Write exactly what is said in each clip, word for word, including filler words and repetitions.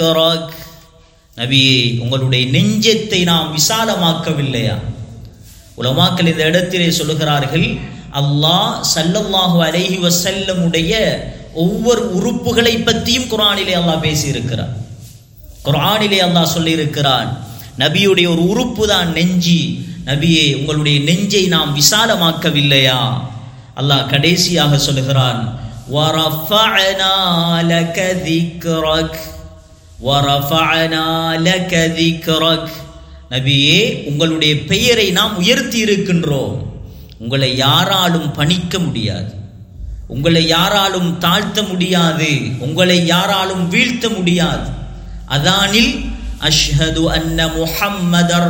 நபியே, உங்களுடைய நெஞ்சத்தை நாம் விசாலமாக்கவில்லையா? உலமாக்கள் இந்த இடத்திலே சொல்லுகிறார்கள், அல்லாஹ் ஸல்லல்லாஹு அலைஹி வஸல்லம் உடைய ஒவ்வொரு உறுப்புகளை பற்றியும் குர்ஆனிலே அல்லாஹ் பேசி இருக்கிறார். குர்ஆனிலே அல்லாஹ் சொல்லி இருக்கிறான், நபியுடைய ஒரு உறுப்பு தான் நெஞ்சி. நபியே, உங்களுடைய நெஞ்சை நாம் விசாலமாக்கவில்லையா? அல்லாஹ் கடைசியாக சொல்லுகிறான், வரஃபஅனா லக திக்ரக் வரஃபஅனா லக திக்ரக். நபியே, உங்களுடைய பெயரை நாம் உயர்த்தி இருக்கின்றோம். உங்களை யாராலும் பணிக்க முடியாது, உங்களை யாராலும் தாழ்த்த முடியாது, உங்களை யாராலும் வீழ்த்த முடியாது. அதானில் அஷ்ஹது அன்ன முஹம்மதர்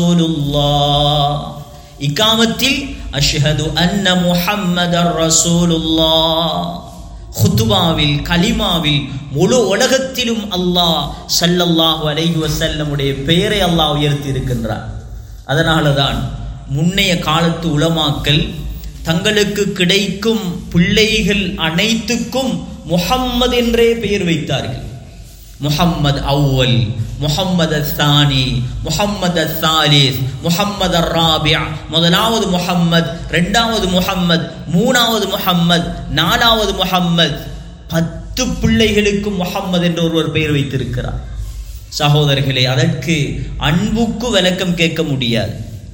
ரசூலுல்லாஹ், இகாமத்தில் அஷ்ஹது அன்ன முஹம்மதர் ரசூலுல்லாஹ், ஹுத்துபாவில் கலிமாவில் முழு உலகத்திலும் அல்லாஹ் ஸல்லல்லாஹு அலைஹி வஸல்லமுடைய பெயரை அல்லாஹ் உயர்த்தி இருக்கின்றார். அதனால தான் முன்னைய காலத்து உலமாக்கள் தங்களுக்கு கிடைக்கும் பிள்ளைகள் அனைத்துக்கும் முஹம்மது என்றே பெயர் வைத்தார்கள். முஹம்மது அவ்வல், முஹம்மது அஸ்ஸானி, முஹம்மது அஸ்ஸாலிஸ், முஹம்மது அர்ராபிஅ. முதலாவது முஹம்மத், இரண்டாவது முஹம்மத், மூணாவது முஹம்மத், நாலாவது முஹம்மத். பத்து பிள்ளைகளுக்கு முஹம்மது என்று ஒருவர் பெயர் வைத்திருக்கிறார். சகோதரர்களே, அதற்கு அன்புக்கு விளக்கம் கேட்க முடியாது.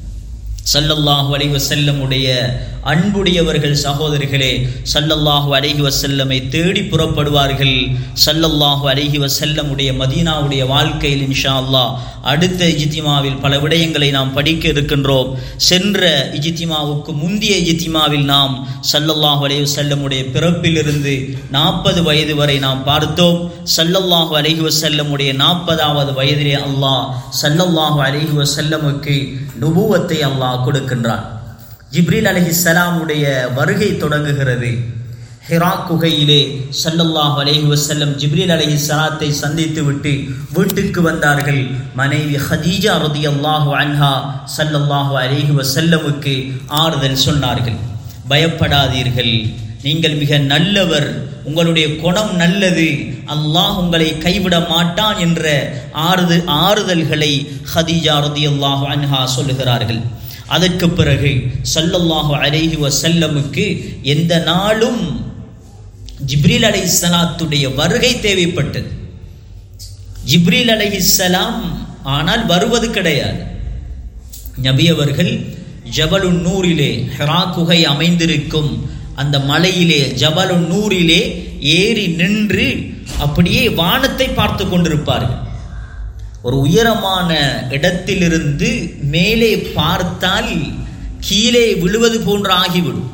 ஸல்லல்லாஹு அலைஹி வஸல்லம் உடைய அன்புடையவர்கள் சகோதரிகளே ஸல்லல்லாஹு அலைஹி வஸல்லமை தேடி புறப்படுவார்கள். ஸல்லல்லாஹு அலைஹி வஸல்லம் உடைய மதீனாவுடைய வாழ்க்கையில் இன்ஷா அல்லாஹ் அடுத்த இஜ்திமாவில் பல விடயங்களை நாம் படிக்க இருக்கின்றோம். சென்ற இஜ்திமாவுக்கு முந்தைய இஜ்திமாவில் நாம் ஸல்லல்லாஹு அலைஹி வஸல்லம் உடைய பிறப்பிலிருந்து நாற்பது வயது வரை நாம் பார்த்தோம். ஸல்லல்லாஹு அலைஹி வஸல்லம் உடைய நாற்பதாவது வயதிலே அல்லாஹ் ஸல்லல்லாஹு அலைஹி வஸல்லமுக்கு நுபுவத்தை அல்லாஹ் கொடுக்கின்றான். ஜிப்ரீல் அலைஹிஸ்ஸலாம் உடைய வருகை தொடங்குகிறது. ஹிரா குகையிலே ஸல்லல்லாஹு அலைஹி வஸல்லம் ஜிப்ரீல் அலைஹிஸ்ஸலாத்தை சந்தித்து விட்டு வீட்டுக்கு வந்தார்கள். மனைவி ஹதீஜா ரலியல்லாஹு அன்ஹா ஸல்லல்லாஹு அலைஹி வஸல்லமுக்கு ஆறுதல் சொன்னார்கள். பயப்படாதீர்கள், நீங்கள் மிக நல்லவர், உங்களுடைய குணம் நல்லது, அல்லாஹ் உங்களை கைவிட மாட்டான் என்ற ஆறுது ஆறுதல்களை ஹதீஜா ரலியல்லாஹு அன்ஹா சொல்லுகிறார்கள். அதற்கு பிறகு ஸல்லல்லாஹு அலைஹி வஸல்லமுக்கு எந்த நாளும் ஜிப்ரீல் அலைஹிஸ்ஸலாத்துடைய வருகை தேவைப்பட்டது. ஜிப்ரீல் அலைஹிஸ்ஸலாம் ஆனால் வருவது கிடையாது. நபி அவர்கள் ஜபலுன் நூரிலே, ஹிரா குகை அமைந்திருக்கும் அந்த மலையிலே ஜபலுன் நூரிலே ஏறி நின்று அப்படியே வானத்தை பார்த்து கொண்டிருப்பார்கள். ஒரு உயரமான இடத்திலிருந்து மேலே பார்த்தால் கீழே விழுவது போன்று ஆகிவிடும்.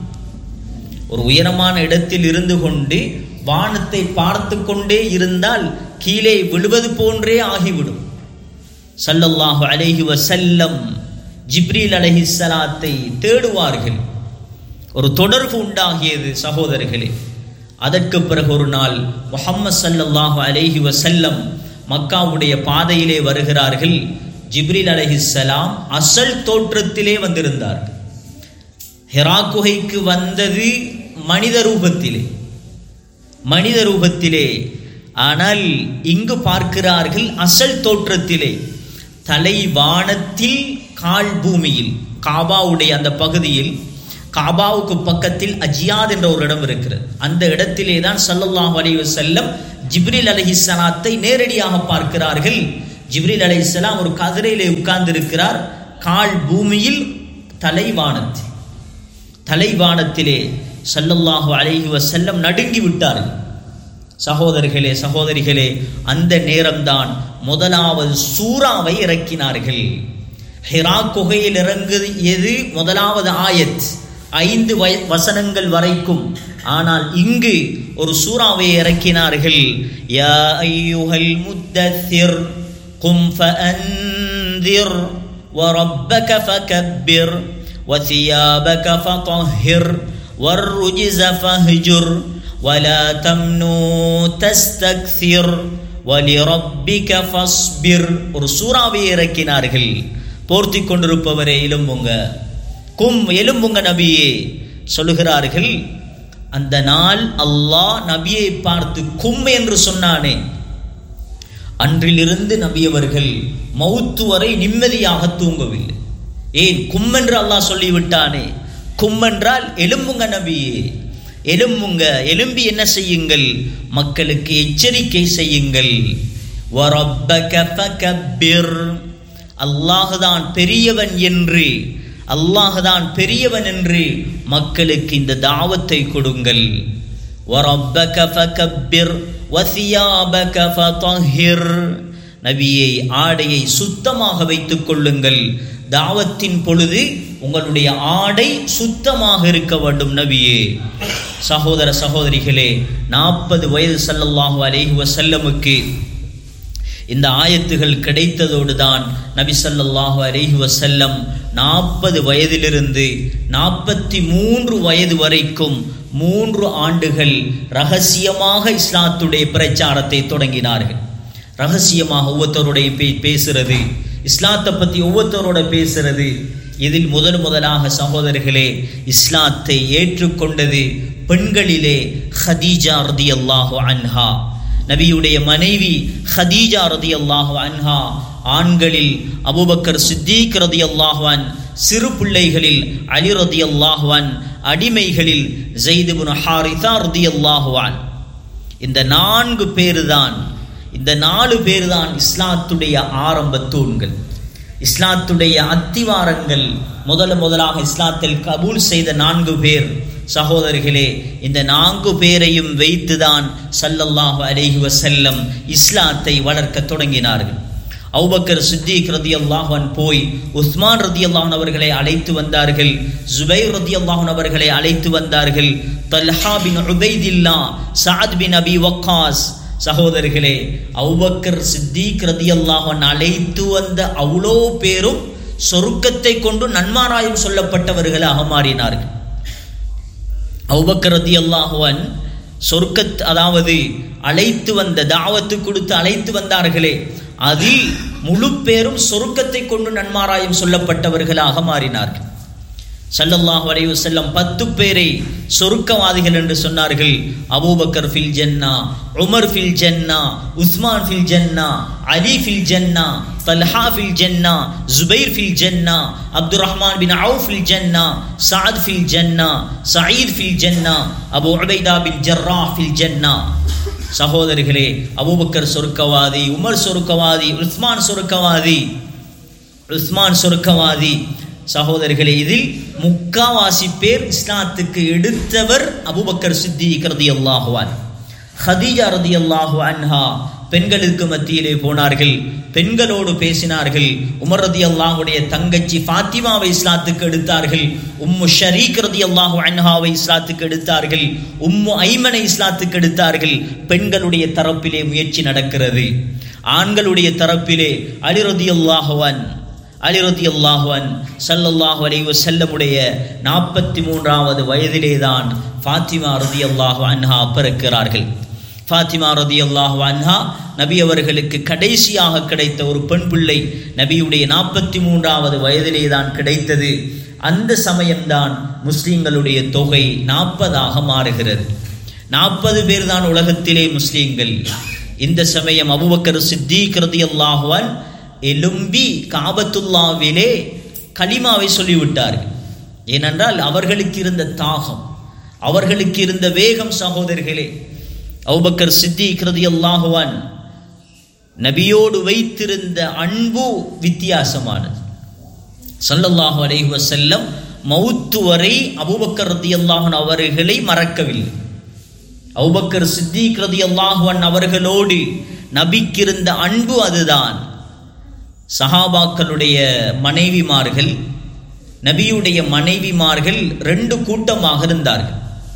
ஒரு உயரமான இடத்தில் இருந்து கொண்டு வானத்தை பார்த்து கொண்டே இருந்தால் கீழே விழுவது போன்றே ஆகிவிடும். ஸல்லல்லாஹு அலைஹி வஸல்லம் ஜிப்ரீல் அலைஹிஸ்ஸலாத்தை தேடுவார்கள். ஒரு தொடர்பு உண்டாகியது சகோதரர்களே. அதற்கு பிறகு ஒரு நாள் முஹம்மது ஸல்லல்லாஹு அலைஹி வஸல்லம் மக்காவுடைய பாதையிலே வருகிறார்கள். ஜிப்ரீல் அலைஹிஸ்ஸலாம் அசல் தோற்றத்திலே வந்திருந்தார்கள். ஹிரா குகைக்கு வந்தது மனித ரூபத்திலே மனித ரூபத்திலே ஆனால் இங்கு பார்க்கிறார்கள் அசல் தோற்றத்திலே. தலை வானத்தில், கால் பூமியில். காபாவுடைய அந்த பகுதியில், காபாவுக்கு பக்கத்தில் அஜியாத் என்ற ஒரு இடம் இருக்கிறது. அந்த இடத்திலே தான் ஸல்லல்லாஹு அலைஹி வஸல்லம் ஜிப்ரீல் அலைஹிஸ்ஸலாத்தை நேரடியாக பார்க்கிறார்கள். ஜிப்ரீல் அலைஹிஸ்ஸலாம் ஒரு கதிரையிலே உட்கார்ந்து இருக்கிறார். கால் பூமியில், தலைவானத்தில். தலைவானத்திலே ஸல்லல்லாஹு அலைஹி வஸல்லம் நடுங்கி விட்டார்கள். சகோதரர்களே சகோதரிகளே, அந்த நேரம்தான் முதலாவது சூறாவை இறக்கினார்கள். ஹிரா குகையில் இறங்கியது முதலாவது ஆயத், ஐந்து வசனங்கள் வரைக்கும். ஆனால் இங்கு ஒரு சூறாவை இறக்கினார்கள். யா அய்யுஹல் முத்தஸிர் கும் ஃபஅன்திர் வரப்பக ஃபகப்பிர் வசியாபக ஃபதஹிர் வர்ருஜ்ஸ ஃபஹ்ஜுர் வலா தம்னு தஸ்தக்ஸிர் வலிரப்பிக ஃபஸ்பிர். ஒரு சூறாவை இறக்கினார்கள். போர்த்தி கொண்டிருப்பவரே எலும்புங்க, கும் எலும்புங்க நபியே சொல்லுகிறார்கள். அந்த நாள் அல்லாஹ் நபியை பார்த்து கும் என்று சொன்னானே, அன்றிலிருந்து நபியவர்கள் மௌத்து வரை நிம்மதியாக தூங்கவில்லை. ஏன்? கும்மென்று அல்லாஹ் சொல்லிவிட்டானே. கும்மென்றால் எலும்புங்க நபியே, எலும்புங்க, எலும்பி என்ன செய்யுங்கள்? மக்களுக்கு எச்சரிக்கை செய்யுங்கள். வரப்பக ஃபகப்பிர், அல்லாஹ்தான் பெரியவன் என்று, அல்லாஹ்தான் பெரியவன் என்று மக்களுக்கு இந்த தாவத்தை கொடுங்கள். வரப்பக ஃபகப்பிர் வசியாபக ஃபதஹிர், நபியை ஆடையை சுத்தமாக வைத்துக் கொள்ளுங்கள். தாவத்தின் பொழுது உங்களுடைய ஆடை சுத்தமாக இருக்க வேண்டும் நபியே. சகோதர சகோதரிகளே, நாற்பது வயது ஸல்லல்லாஹு அலைஹி வஸல்லமுக்கு இந்த ஆயத்துகள் கிடைத்ததோடு தான் நபி ஸல்லல்லாஹு அலைஹி வஸல்லம் நாற்பது வயதிலிருந்து நாற்பத்தி மூன்று வயது வரைக்கும் மூன்று ஆண்டுகள் ரகசியமாக இஸ்லாத்துடைய பிரச்சாரத்தை தொடங்கினார்கள். ரகசியமாக ஒவ்வொருத்தருடைய பேசுறது, இஸ்லாத்தை பற்றி ஒவ்வொருத்தரோட பேசுறது. இதில் முதல் முதலாக சகோதரர்களே இஸ்லாத்தை ஏற்றுக்கொண்டது பெண்களிலே ஹதீஜா ரதியல்லாஹு அன்ஹா, நபியுடைய மனைவி ஹதீஜா ரதியல்லாஹு அன்ஹா. ஆண்களில் அபூபக்கர் சித்தீக் ரதியல்லாஹு அன், சிறு பிள்ளைகளில் அலி ரதியல்லாஹு அன், அடிமைகளில் ஸைத் இப்னு ஹாரிஸா ரதியல்லாஹு அன். இந்த நான்கு பேர் தான், இந்த நாலு பேர் தான் இஸ்லாத்துடைய ஆரம்ப தூண்கள், இஸ்லாத்துடைய அத்திவாரங்கள். முதல முதலாக இஸ்லாத்தில் கபூல் செய்த நான்கு பேர் சகோதரர்களே, இந்த நான்கு பேரையும் வைத்துதான் ஸல்லல்லாஹு அலைஹி வஸல்லம் இஸ்லாத்தை வளர்க்க தொடங்கினார்கள். அபூபக்கர் சித்தீக் ரதியல்லாஹு அன்ஹு போய் உஸ்மான் ரதியல்லாஹு அன்ஹு அவர்களை அழைத்து வந்தார்கள். ஜுபைர் ரதியல்லாஹு அன்ஹு அவர்களை அழைத்து வந்தார்கள். தல்ஹா பின் உபைதில்லா, சஅத் பின் அபி வக்காஸ். சகோதரர்களே, அபூபக்கர் சித்தீக் ரதியல்லாஹு அன்ஹு அழைத்து வந்த அவ்வளோ பேரும் சொர்க்கத்தை கொண்டு நன்மாராயம் சொல்லப்பட்டவர்களாக மாறினார்கள். அபூபக்கர் ரதியல்லாஹு அன்ஹு சொர்க்கத் அதாவது அழைத்து வந்த தாவத்து கொடுத்து அழைத்து வந்தார்களே, அதில் முழு பேரும் சொர்க்கத்தை கொண்டு நன்மாராயம் சொல்லப்பட்டவர்களாக மாறினார்கள். ஸல்லல்லாஹு அலைஹி வஸல்லம் பத்து பேரை சொர்க்கவாதிகள் என்று சொன்னார்கள். அபூபக்கர் ஃபில் ஜன்னா, உமர் ஃபில் ஜன்னா, உஸ்மான் ஃபில் ஜன்னா, அலி ஃபில் ஜன்னா, தல்ஹா ஃபில் ஜன்னா, ஜுபைர் ஃபில் ஜன்னா, அப்துர் ரஹ்மான் பின் அவுஃப் ஃபில் ஜன்னா, சஅத் ஃபில் ஜன்னா, சயீத் ஃபில் ஜன்னா, அபூ உபைதா பின் ஜர்ராஹ் ஃபில் ஜன்னா. சகோதரர்களே, அபூபக்கர் சொர்க்கவாதி, உமர் சொர்க்கவாதி, உஸ்மான் சொர்க்கவாதி, உஸ்மான் சொர்க்கவாதி. சகோதரர்களே, இதில் முக்காவாசி பேர் இஸ்லாத்துக்கு எடுத்தவர் அபூபக்கர் சித்தீக் ரதியல்லாஹு அன்ஹு. ஹதீஜா ரதியல்லாஹு அன்ஹா பெண்களுக்கு மத்தியிலே போனார்கள், பெண்களோடு பேசினார்கள். உமர் ரதியல்லாஹுடைய தங்கச்சி ஃபாத்திமாவை இஸ்லாத்துக்கு எடுத்தார்கள். உம்மு ஷரீக் ரதியல்லாஹு அன்ஹாவை இஸ்லாத்துக்கு எடுத்தார்கள். உம்மு ஐமனை இஸ்லாத்துக்கு எடுத்தார்கள். பெண்களுடைய தரப்பிலே முயற்சி நடக்கிறது. ஆண்களுடைய தரப்பிலே அலி ரதியல்லாஹு அன்ஹு, அலி ரதியல்லாஹு அன்ஹு ஸல்லல்லாஹு அலைஹி வஸல்லமுடைய நாற்பத்தி மூன்றாவது வயதிலே தான் ஃபாத்திமா ரதியல்லாஹு அன்ஹா பிறக்கிறார்கள். ஃபாத்திமா ரதியல்லாஹு அன்ஹா நபி அவர்களுக்கு கடைசியாக கிடைத்த ஒரு பெண் பிள்ளை. நபியுடைய நாற்பத்தி மூன்றாவது வயதிலே தான் கிடைத்தது. அந்த சமயம்தான் முஸ்லிம்களுடைய தொகை நாற்பதாக மாறுகிறது. நாற்பது பேர் தான் உலகத்திலே முஸ்லிம்கள். இந்த சமயம் அபூபக்கர் சித்தீக் ரதியல்லாஹு அன்ஹு எலும்பி காபத்துல்லாவிலே கலிமாவை சொல்லிவிட்டார்கள். ஏனென்றால் அவர்களுக்கு இருந்த தாகம், அவர்களுக்கு இருந்த வேகம். சகோதரர்களே, அபூபக்கர் சித்தீக் ரலியல்லாஹு அன்ஹு நபியோடு வைத்திருந்த அன்பு வித்தியாசமானது. ஸல்லல்லாஹு அலைஹி வஸல்லம் மௌத்து வரை அபூபக்கர் ரலியல்லாஹு அன்ஹு அவர்களை மறக்கவில்லை. அபூபக்கர் சித்தீக் ரலியல்லாஹு அன்ஹு அவர்களோடு நபிக்கு இருந்த அன்பு அதுதான். சஹாபாக்களுடைய மனைவிமார்கள், நபியுடைய மனைவிமார்கள் ரெண்டு கூட்டமாக இருந்தார்கள்.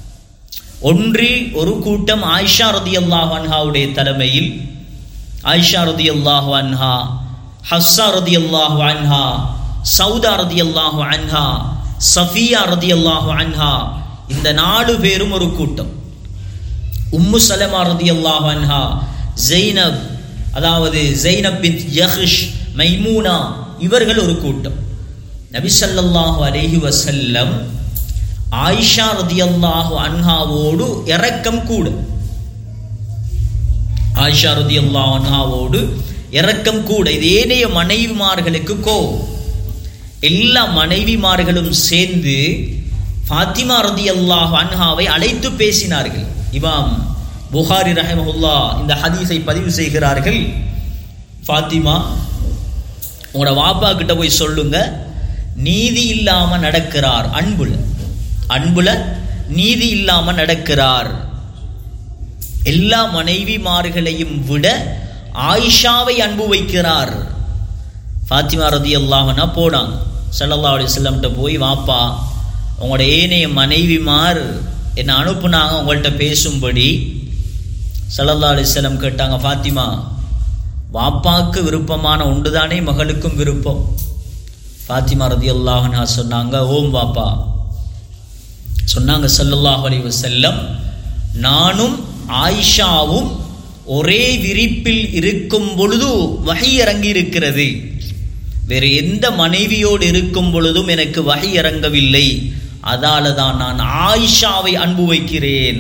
ஒன்று ஒரு கூட்டம் ஆயிஷா ரதியல்லாஹு அன்ஹாவுடைய தலைமையில், ஆயிஷா ரதியல்லாஹு அன்ஹா, ஹஃப்ஸா ரதியல்லாஹு அன்ஹா, சௌதா ரதியல்லாஹு அன்ஹா, சஃபியா ரதியல்லாஹு அன்ஹா, இந்த நாலு பேரும் ஒரு கூட்டம். உம்மு சலமா ரதியல்லாஹு அன்ஹா, ஜெய்னப் அதாவது ஜெய்னப் பின் யஹ்ஷ், மைமூனா, இவர்கள் ஒரு கூட்டம். நபி ஸல்லல்லாஹு அலைஹி வஸல்லம் ஆயிஷா ரதியல்லாஹு அன்ஹாவோடு இரக்கம் கூட. ஆயிஷா ரலியல்லாஹு அன்ஹாவோடு இரக்கம் கூட. இது ஏனைய மனைவிமார்களுக்கு கோபம். எல்லா மனைவிமார்களும் சேர்ந்து ஃபாத்திமா ரலியல்லாஹு அன்ஹாவை அழைத்து பேசினார்கள். இமாம் புகாரி ரஹிமஹுல்லாஹ் இந்த ஹதீஸை பதிவு செய்கிறார்கள். ஃபாத்திமா, உங்களோட வாப்பா கிட்ட போய் சொல்லுங்க, நீதி இல்லாம நடக்கிறார், அன்புல அன்புல நீதி இல்லாம நடக்கிறார். எல்லா மனைவிமார்களையும் விட ஆயிஷாவை அன்பு வைக்கிறார். ஃபாத்திமா ரலியல்லாஹு அன்ஹா போனாங்க ஸல்லல்லாஹு அலைஹி வஸல்லம் கிட்ட போய், வாப்பா, உங்களோட ஏனைய மனைவிமார் என்னை அனுப்புனாங்க உங்கள்கிட்ட பேசும்படி. ஸல்லல்லாஹு அலைஹி வஸல்லம் கேட்டாங்க, ஃபாத்திமா, வாப்பாவுக்கு விருப்பமான ஒன்றுதானே மகளுக்கும் விருப்பம்? ஃபாத்திமா ரலியல்லாஹு அன்ஹா சொன்னாங்க, ஓம் வாப்பா. சொன்னாங்க ஸல்லல்லாஹு அலைஹி வஸல்லம், நானும் ஆயிஷாவும் ஒரே விரிப்பில் இருக்கும் பொழுது வஹி இறங்கி இருக்கிறது. வேறு எந்த மனைவியோடு இருக்கும் பொழுதும் எனக்கு வஹி இறங்கவில்லை. அதால தான் நான் ஆயிஷாவை அன்பு வைக்கிறேன்,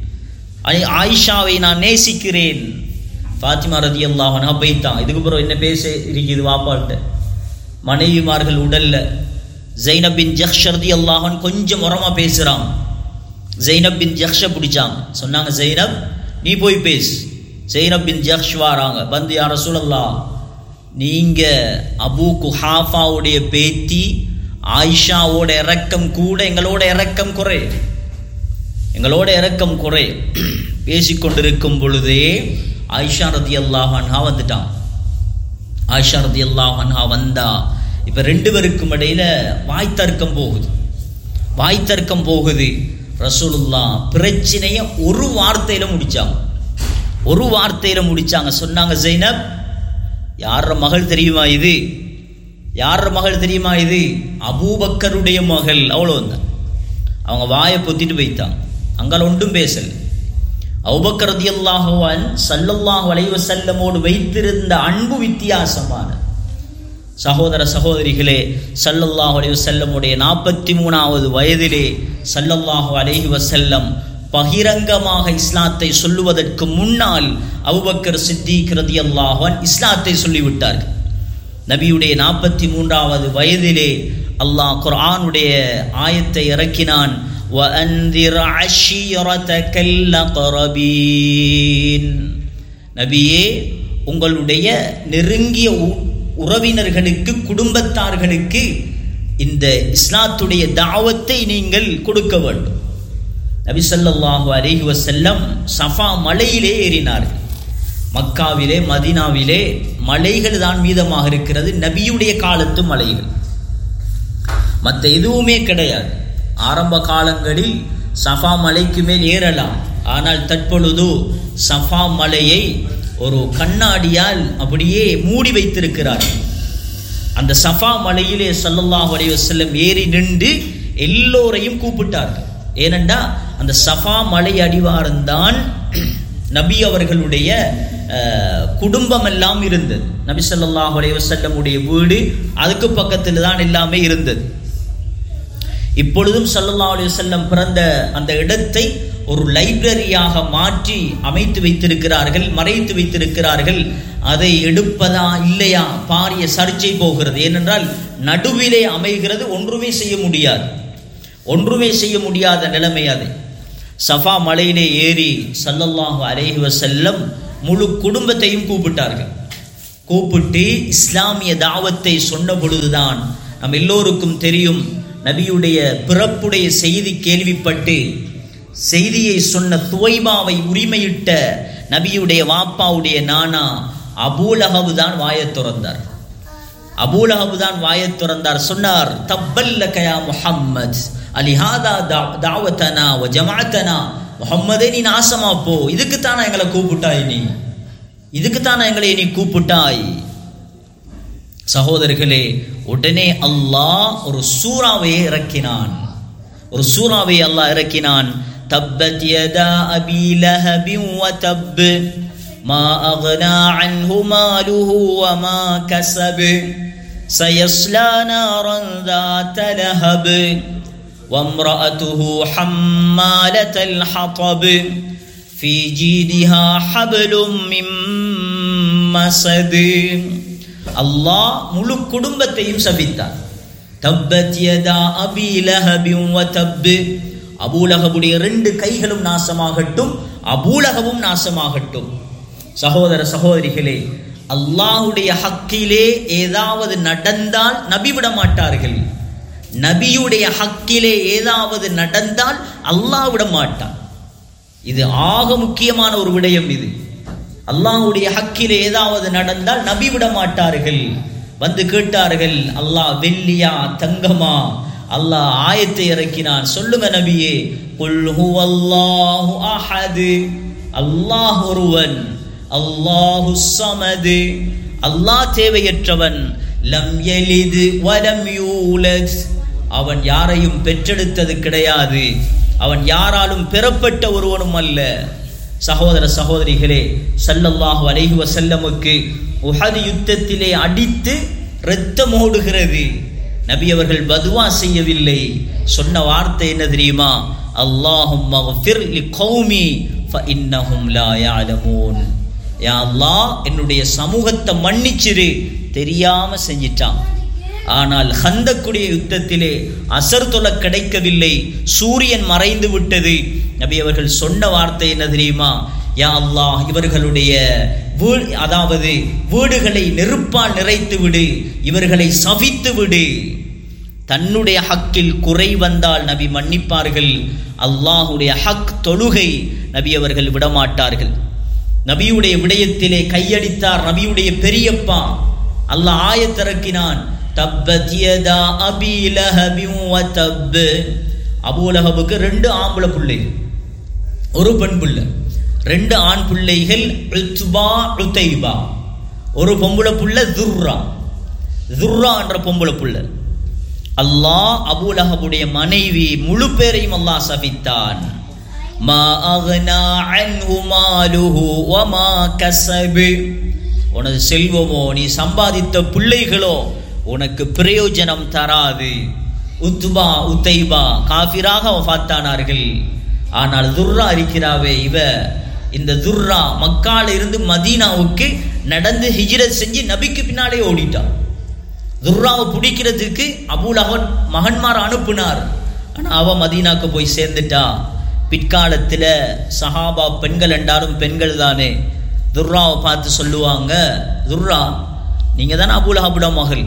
ஆயிஷாவை நான் நேசிக்கிறேன். ஃபாத்திமா ரலியல்லாஹு அன்ஹா போய்தான். இதுக்கு பிறகு என்ன பேச இருக்குது வாப்பாட்ட? மனைவிமார்கள் உடல்ல ஜைனப் பின் ஜஹ்ஷ் ரலியல்லாஹு அன்ஹு கொஞ்சம் உரமா பேசுறான். ஜைனப் பின் ஜஹ்ஷை பிடிச்சாங்க. சொன்னாங்க, ஜைனப் நீ போய் பேசு. ஜைனப் பின் ஜஹ்ஷ் வாராங்க. வந்து, யா ரசூலல்லாஹ், நீங்க அபூ குஹாஃபாவுடைய பேத்தி ஆயிஷாவோட இரக்கம் கூட, எங்களோட இரக்கம் குறை, எங்களோட இரக்கம் குறை. பேசிக்கொண்டிருக்கும் பொழுதே ஆயிஷா ரலியல்லாஹு அன்ஹா வந்துட்டான். ஆயிஷா ரலியல்லாஹு அன்ஹா வந்தா இப்ப ரெண்டு பேருக்கும் இடையில வாய் தர்க்கம் போகுது, வாய் தர்க்கம் போகுது. ரசூலுல்லாஹ் பிரச்சனைய ஒரு வார்த்தையில முடிச்சாங்க, ஒரு வார்த்தையில முடிச்சாங்க. சொன்னாங்க, ஜைனப், யார மகள் தெரியுமா இது? யார மகள் தெரியுமா இது? அபூபக்கருடைய மகள். அவ்வளவுதான். அவங்க வாயை பொத்திட்டு போய்த்தாங்க, அங்கால ஒன்றும் பேசல. அபூபக்கர் ரலியல்லாஹு அன்ஹு ஸல்லல்லாஹு அலைஹி வஸல்லமோடு வைத்திருந்த அன்பு வித்தியாசமான. சகோதர சகோதரிகளே, ஸல்லல்லாஹு அலைஹி வஸல்லமுடைய நாற்பத்தி மூணாவது வயதிலே ஸல்லல்லாஹு அலைஹி வஸல்லம் பகிரங்கமாக இஸ்லாத்தை சொல்லுவதற்கு முன்னால் அபூபக்கர் சித்திக் ரலியல்லாஹு அன்ஹு இஸ்லாத்தை சொல்லிவிட்டார்கள். நபியுடைய நாற்பத்தி மூன்றாவது வயதிலே அல்லாஹ் குர்ஆனுடைய ஆயத்தை இறக்கினான். வஅன்திர் அஷீரதகல் அக்ரபீன். நபியே, உங்களுடைய நெருங்கிய உறவினர்களுக்கு, குடும்பத்தார்களுக்கு இந்த இஸ்லாத்துடைய தாவத்தை நீங்கள் கொடுக்க வேண்டும். நபி ஸல்லல்லாஹு அலைஹி வஸல்லம் சஃபா மலையிலே ஏறினார்கள். மக்காவிலே மதீனாவிலே மலைகள் தான் மீதமாக இருக்கிறது, நபியுடைய காலத்து மலைகள், மற்ற எதுவுமே கிடையாது. ஆரம்ப காலங்களில் சஃபா மலைக்கு மேல் ஏறலாம், ஆனால் தற்பொழுது சஃபா மலையை ஒரு கண்ணாடியால் அப்படியே மூடி வைத்திருக்கிறார்கள். அந்த சஃபா மலையிலே ஸல்லல்லாஹு அலைஹி வஸல்லம் ஏறி நின்று எல்லோரையும் கூப்பிட்டார்கள். ஏனென்றா அந்த சஃபா மலை அடிவாரம்தான் நபி அவர்களுடைய குடும்பம் எல்லாம் இருந்தது. நபி ஸல்லல்லாஹு அலைஹி வஸல்லமுடைய வீடு அதுக்கு பக்கத்தில் தான் எல்லாமே இருந்தது. இப்பொழுதும் ஸல்லல்லாஹு அலைஹி வஸல்லம் பிறந்த அந்த இடத்தை ஒரு லைப்ரரியாக மாற்றி அமைத்து வைத்திருக்கிறார்கள், மறைத்து வைத்திருக்கிறார்கள். அதை எடுப்பதா இல்லையா பாரிய சர்ச்சை போகிறது. ஏனென்றால் நடுவிலே அமைகிறது, ஒன்றுமே செய்ய முடியாது, ஒன்றுமே செய்ய முடியாத நிலைமை. அது சஃபா மலையிலே ஏறி ஸல்லல்லாஹு அலைஹி வஸல்லம் முழு குடும்பத்தையும் கூப்பிட்டார்கள். கூப்பிட்டு இஸ்லாமிய தாவத்தை சொன்ன பொழுதுதான் நம் எல்லோருக்கும் தெரியும், நபியுடைய பிறப்புடைய செய்தி கேள்விப்பட்டு செய்தியை சொன்ன துவைபாவை உரிமையிட்ட நபியுடைய வாப்பாவுடைய நானா அபூலஹப் தான் வாயை துறந்தார். அபூலஹப் தான் வாயை துறந்தார். சொன்னார், தப்பல்லக யா முஹம்மத் அலிஹாதா தாவத்தனா வ ஜமாஅத்தனா. முஹம்மதே, நீ நாசமா போ, இதுக்குத்தானா எங்களை கூப்பிட்டாய், நீ இதுக்குத்தானா எங்களை நீ கூப்பிட்டாய். சகோதரர்களே, உடனே அல்லாஹ் ஒரு சூறாவை இறக்கினான், ஒரு சூறாவை அல்லாஹ் இறக்கினான். தப்பத் யதா அபீ லஹபின் வ தப் மா அக்னா அன்ஹு மாலுஹு வ மா கஸப் சயஸ்லா நாரன் ذات لهب وامرأته حمالة الحطب ஃபீ ஜீதிஹா ஹப்லும் மின் மஸத். அல்லாஹ் முழு குடும்பத்தையும் சபித்தார். தப்பத் யதா அபீ லஹபின் வ தப். அபூ லஹபுடைய ரெண்டு கைகளும் நாசமாகட்டும், அபூ லஹபும் நாசமாகட்டும். சகோதர சகோதரிகளே, அல்லாஹ்வுடைய ஹக்கிலே ஏதாவது நடந்தால் நபி விட மாட்டார்கள். நபியுடைய ஹக்கிலே ஏதாவது நடந்தால் அல்லாஹ் விட மாட்டான். இது ஆக முக்கியமான ஒரு விடயம். இது அல்லாஹ்வுடைய ஹக்கிலே ஏதாவது நடந்தால் நபி விட மாட்டார்கள். வந்து கேட்டார்கள், அல்லாஹ் வெள்ளியா தங்கமா? அல்லாஹ் ஆயத்தை இறக்கினான். சொல்லுங்க நபியே, குல் ஹுவல்லாஹு அஹத், அல்லாஹ் ஒருவன், அல்லாஹு ஸமத், அல்லாஹ் தேவையற்றவன், லம் யலித் வலம் யூலத், அவன் யாரையும் பெற்றெடுத்தது கிடையாது, அவன் யாராலும் பெறப்பட்ட ஒருவனும் அல்ல. சகோதர சகோதரிகளே, ஸல்லல்லாஹு அலைஹி வஸல்லமுக்கு உஹது யுத்தத்திலே அடித்து இரத்தம் ஓடுகிறது. நபி அவர்கள் பதுவா செய்யவில்லை. சொன்ன வார்த்தை என்ன தெரியுமா? அல்லாஹும்ம ஃபிர் லிகௌமி ஃபஇன்னஹும் லா யஅலமூன். யா அல்லாஹ், என்னுடைய சமூகத்தை மன்னிச்சிரு, தெரியாம செஞ்சிட்டான். ஆனால் ஹந்தக்குடைய யுத்தத்திலே அசர் தொலை கிடைக்கவில்லை, சூரியன் மறைந்து விட்டது. நபி அவர்கள் சொன்ன வார்த்தை என்ன தெரியுமா? யா அல்லாஹ், இவர்களுடைய அதாவது வீடுகளை நெருப்பால் நிறைத்து விடு, இவர்களை சபித்து விடு. தன்னுடைய ஹக்கில் குறை வந்தால் நபி மன்னிப்பார்கள். அல்லாஹுடைய ஹக் தொழுகை நபி அவர்கள் விடமாட்டார்கள். நபியுடைய விடயத்திலே கையடித்தார் நபியுடைய பெரியப்பா. அல்லாஹ் ஆயத்திறக்கினான், தப்பத் யதா அபீ லஹபின் வ தப். அபூ லஹபுக்கு ரெண்டு ஆம்பளை பிள்ளைகள், ஒரு பெண் பிள்ளை. ரெண்டு ஆண் பிள்ளைகள், உத்பா உதைபா. ஒரு பொம்பளை புள்ள துர்ரா. துர்ரா என்ற பொம்பளை புள்ள. அல்லாஹ் அபூ லஹபுடைய மனைவி முழு பேரையும் அல்லாஹ் சபித்தான். மா அக்னா அன்ஹு மாலுஹு வ மா கஸப். உனது செல்வமோ, நீ சம்பாதித்த பிள்ளைகளோ உனக்கு பிரயோஜனம் தராது. உத்பா உதைபா காஃபிராக வஃபாத்தானார்கள். ஆனால் துர்ரா இருக்கிறாவே, இவ இந்த துர்ரா மக்கால இருந்து மதீனாவுக்கு நடந்து ஹிஜ்ரத் செஞ்சு நபிக்கு பின்னாலே ஓடிட்டான். துர்ராவை பிடிக்கிறதுக்கு அபூ லஹப் மகன்மார் அனுப்புனார். ஆனா அவ மதீனாக்கு போய் சேர்ந்துட்டா. பிற்காலத்துல சஹாபா பெண்கள் என்றாலும் பெண்கள் தானே, துர்ராவை பார்த்து சொல்லுவாங்க, துர்ரா நீங்க தானே அபூ லஹபுட மகள்.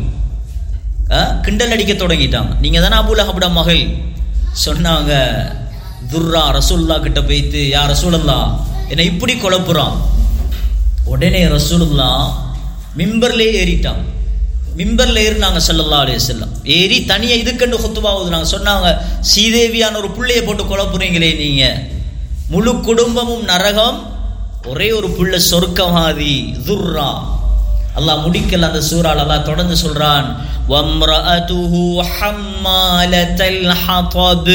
கிண்டல் அடிக்க தொடங்கிட்டாங்க, நீங்க தானே அபூ லஹபுட மகள். சொன்னாங்க துர்ரா ரசூலுல்லாஹ் கிட்ட போய்த்து, யா ரசூலுல்லாஹ் என்னை இப்படி குழப்புறான். உடனே ரசூலுல்லாஹ் மிம்பர்லே ஏறிட்டான். மிம்பர்ல ஏறினாங்க ஸல்லல்லாஹு அலைஹி வஸல்லம். ஏறி தனியா இதுக்கண்டு குத்துபா ஓதுனாங்க. சொன்னாங்க, சீதேவியான ஒரு புள்ளையை போட்டு குழப்புறீங்களே நீங்க, முழு குடும்பமும் நரகம், ஒரே ஒரு புள்ள சொர்க்கவாதி துர்ரா. அல்லாஹ் முடிக்கல அந்த சூறால. அல்லாஹ் தொடர்ந்து சொல்றான், வம்ரஅதுஹு ஹம்மாலத்தல் ஹதப்.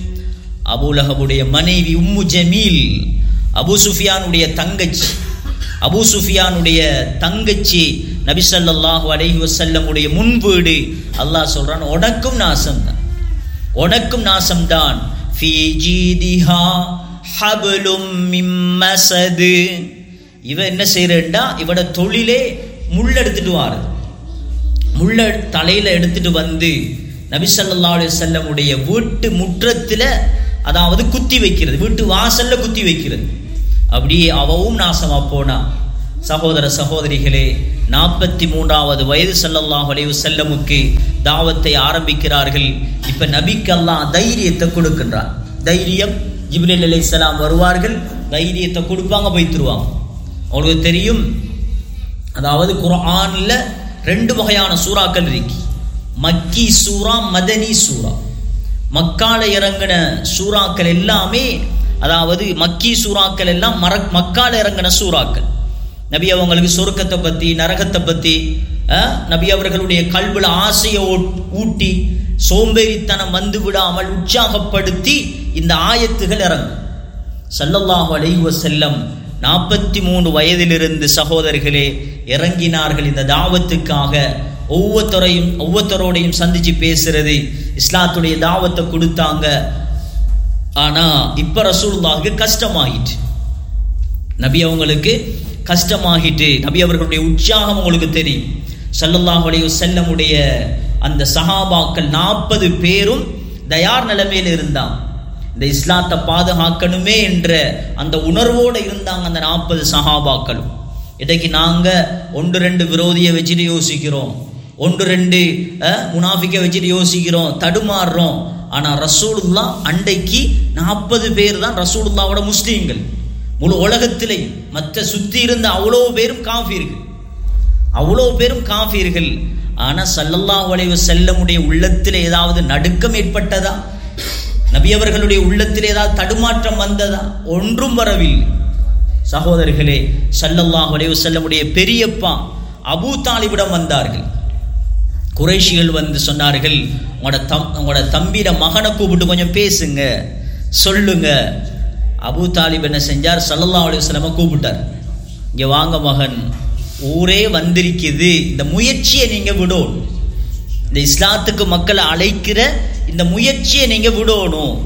அபூ லஹபுடைய மனைவி உம்மு ஜமீல், அபூ சுஃபியானுடைய தங்கச்சி. அபூ சுஃபியானுடைய தங்கச்சி நபி ஸல்லல்லாஹு அலைஹி வஸல்லம் உடைய முன்வீடு. அல்லாஹ் சொல்றான், உனக்கும் நாசம்தான், உனக்கும் நாசம்தான். ஃபீ ஜீதிஹா ஹப்லும் மின் மஸத். இவ என்ன செய்யறா, இவட தொழிலே முள் எடுத்துட்டு வாரு. முள்ள தலையில எடுத்துட்டு வந்து நபி ஸல்லல்லாஹு அலைஹி வஸல்லம் உடைய வீட்டு முற்றத்துல, அதாவது குத்தி வைக்கிறது, வீட்டு வாசல்ல குத்தி வைக்கிறது. அப்படியே அவவும் நாசமா போனா. சகோதர சகோதரிகளே, நாற்பத்தி மூன்றாவது வயது ஸல்லல்லாஹு அலைஹி வஸல்லமுக்கு தாவத்தை ஆரம்பிக்கிறார்கள். இப்ப நபிக்கு அல்லாஹ் தைரியத்தை கொடுக்கின்றார். தைரியம், ஜிப்ரீல் அலைஹிஸ்ஸலாம் வருவார்கள், தைரியத்தை கொடுப்பாங்க, போய்த்துருவாங்க. அவங்களுக்கு தெரியும், அதாவது குர்ஆன்ல ரெண்டு வகையான சூறாக்கள் இருக்கு, மக்கி சூரா, மதனி சூரா. மக்கால இறங்கின சூறாக்கள் எல்லாமே, அதாவது மக்கி சூறாக்கள் எல்லாம் மர மக்கால இறங்கின சூறாக்கள். நபி அவங்களுக்கு சொர்க்கத்தை பத்தி, நரகத்தை பத்தி, நபி அவர்களுடைய கல்வில ஆசையை ஊட்டி சோம்பேறித்தனம் வந்து விடாமல் உற்சாகப்படுத்தி இந்த ஆயத்துகள் இறங்கும். ஸல்லல்லாஹு அலைஹி வஸல்லம் நாற்பத்தி மூணு வயதிலிருந்து சகோதரர்களே இறங்கினார்கள் இந்த தாவத்துக்காக. ஒவ்வொருத்தரையும் ஒவ்வொருத்தரோடையும் சந்திச்சு பேசுறது, இஸ்லாத்துடைய தாவத்தை கொடுத்தாங்க. ஆனா இப்ப ரசூலுல்லாஹ்க்கு கஷ்டமாயிட்டு. நபி அவங்களுக்கு கஷ்டமாகிட்டு, நபி அவர்களுடைய உற்சாகம் உங்களுக்கு தெரியும். ஸல்லல்லாஹு அலைஹி வஸல்லமுடைய அந்த சஹாபாக்கள் நாற்பது பேரும் தயார் நிலைமையில் இருந்தாங்க. இந்த இஸ்லாத்தை பாதுகாக்கணுமே என்ற அந்த உணர்வோடு இருந்தாங்க அந்த நாற்பது சஹாபாக்களும். இன்றைக்கு நாங்கள் ஒன்று ரெண்டு விரோதியை வச்சுட்டு யோசிக்கிறோம், ஒன்று ரெண்டு முனாஃபிக்கை வச்சுட்டு யோசிக்கிறோம், தடுமாறுறோம். ஆனால் ரசூலுல்லாஹ் அன்றைக்கு நாற்பது பேர் தான் ரசூலுல்லாவோட முஸ்லீம்கள். முழு உலகத்திலே மற்ற சுற்றி இருந்த அவ்வளோ பேரும் காஃபிர்கள், அவ்வளோ பேரும் காஃபிர்கள். ஆனால் ஸல்லல்லாஹு அலைஹி வஸல்லமுடைய உள்ளத்தில் ஏதாவது நடுக்கம் ஏற்பட்டதா? நபி அவர்களுடைய உள்ளத்தில் ஏதாவது தடுமாற்றம் வந்ததா? ஒன்றும் வரவில்லை. சகோதரர்களே, ஸல்லல்லாஹு அலைஹி வஸல்லமுடைய பெரியப்பா அபூ தாலிபிடம் வந்தார்கள். குறைஷிகள் வந்து சொன்னார்கள், உங்களோட தம் உங்களோட தம்பியிட மகனை கூப்பிட்டு கொஞ்சம் பேசுங்க, சொல்லுங்க. அபூ தாலிப் என்ன செஞ்சார்? ஸல்லல்லாஹு அலைஹி வஸல்லம கூப்பிட்டார். இங்கே வாங்க மகன், ஊரே வந்திருக்குது, இந்த முயற்சியை நீங்கள் விடணும். இந்த இஸ்லாத்துக்கு மக்களை அழைக்கிற இந்த முயற்சியை நீங்கள் விடணும்.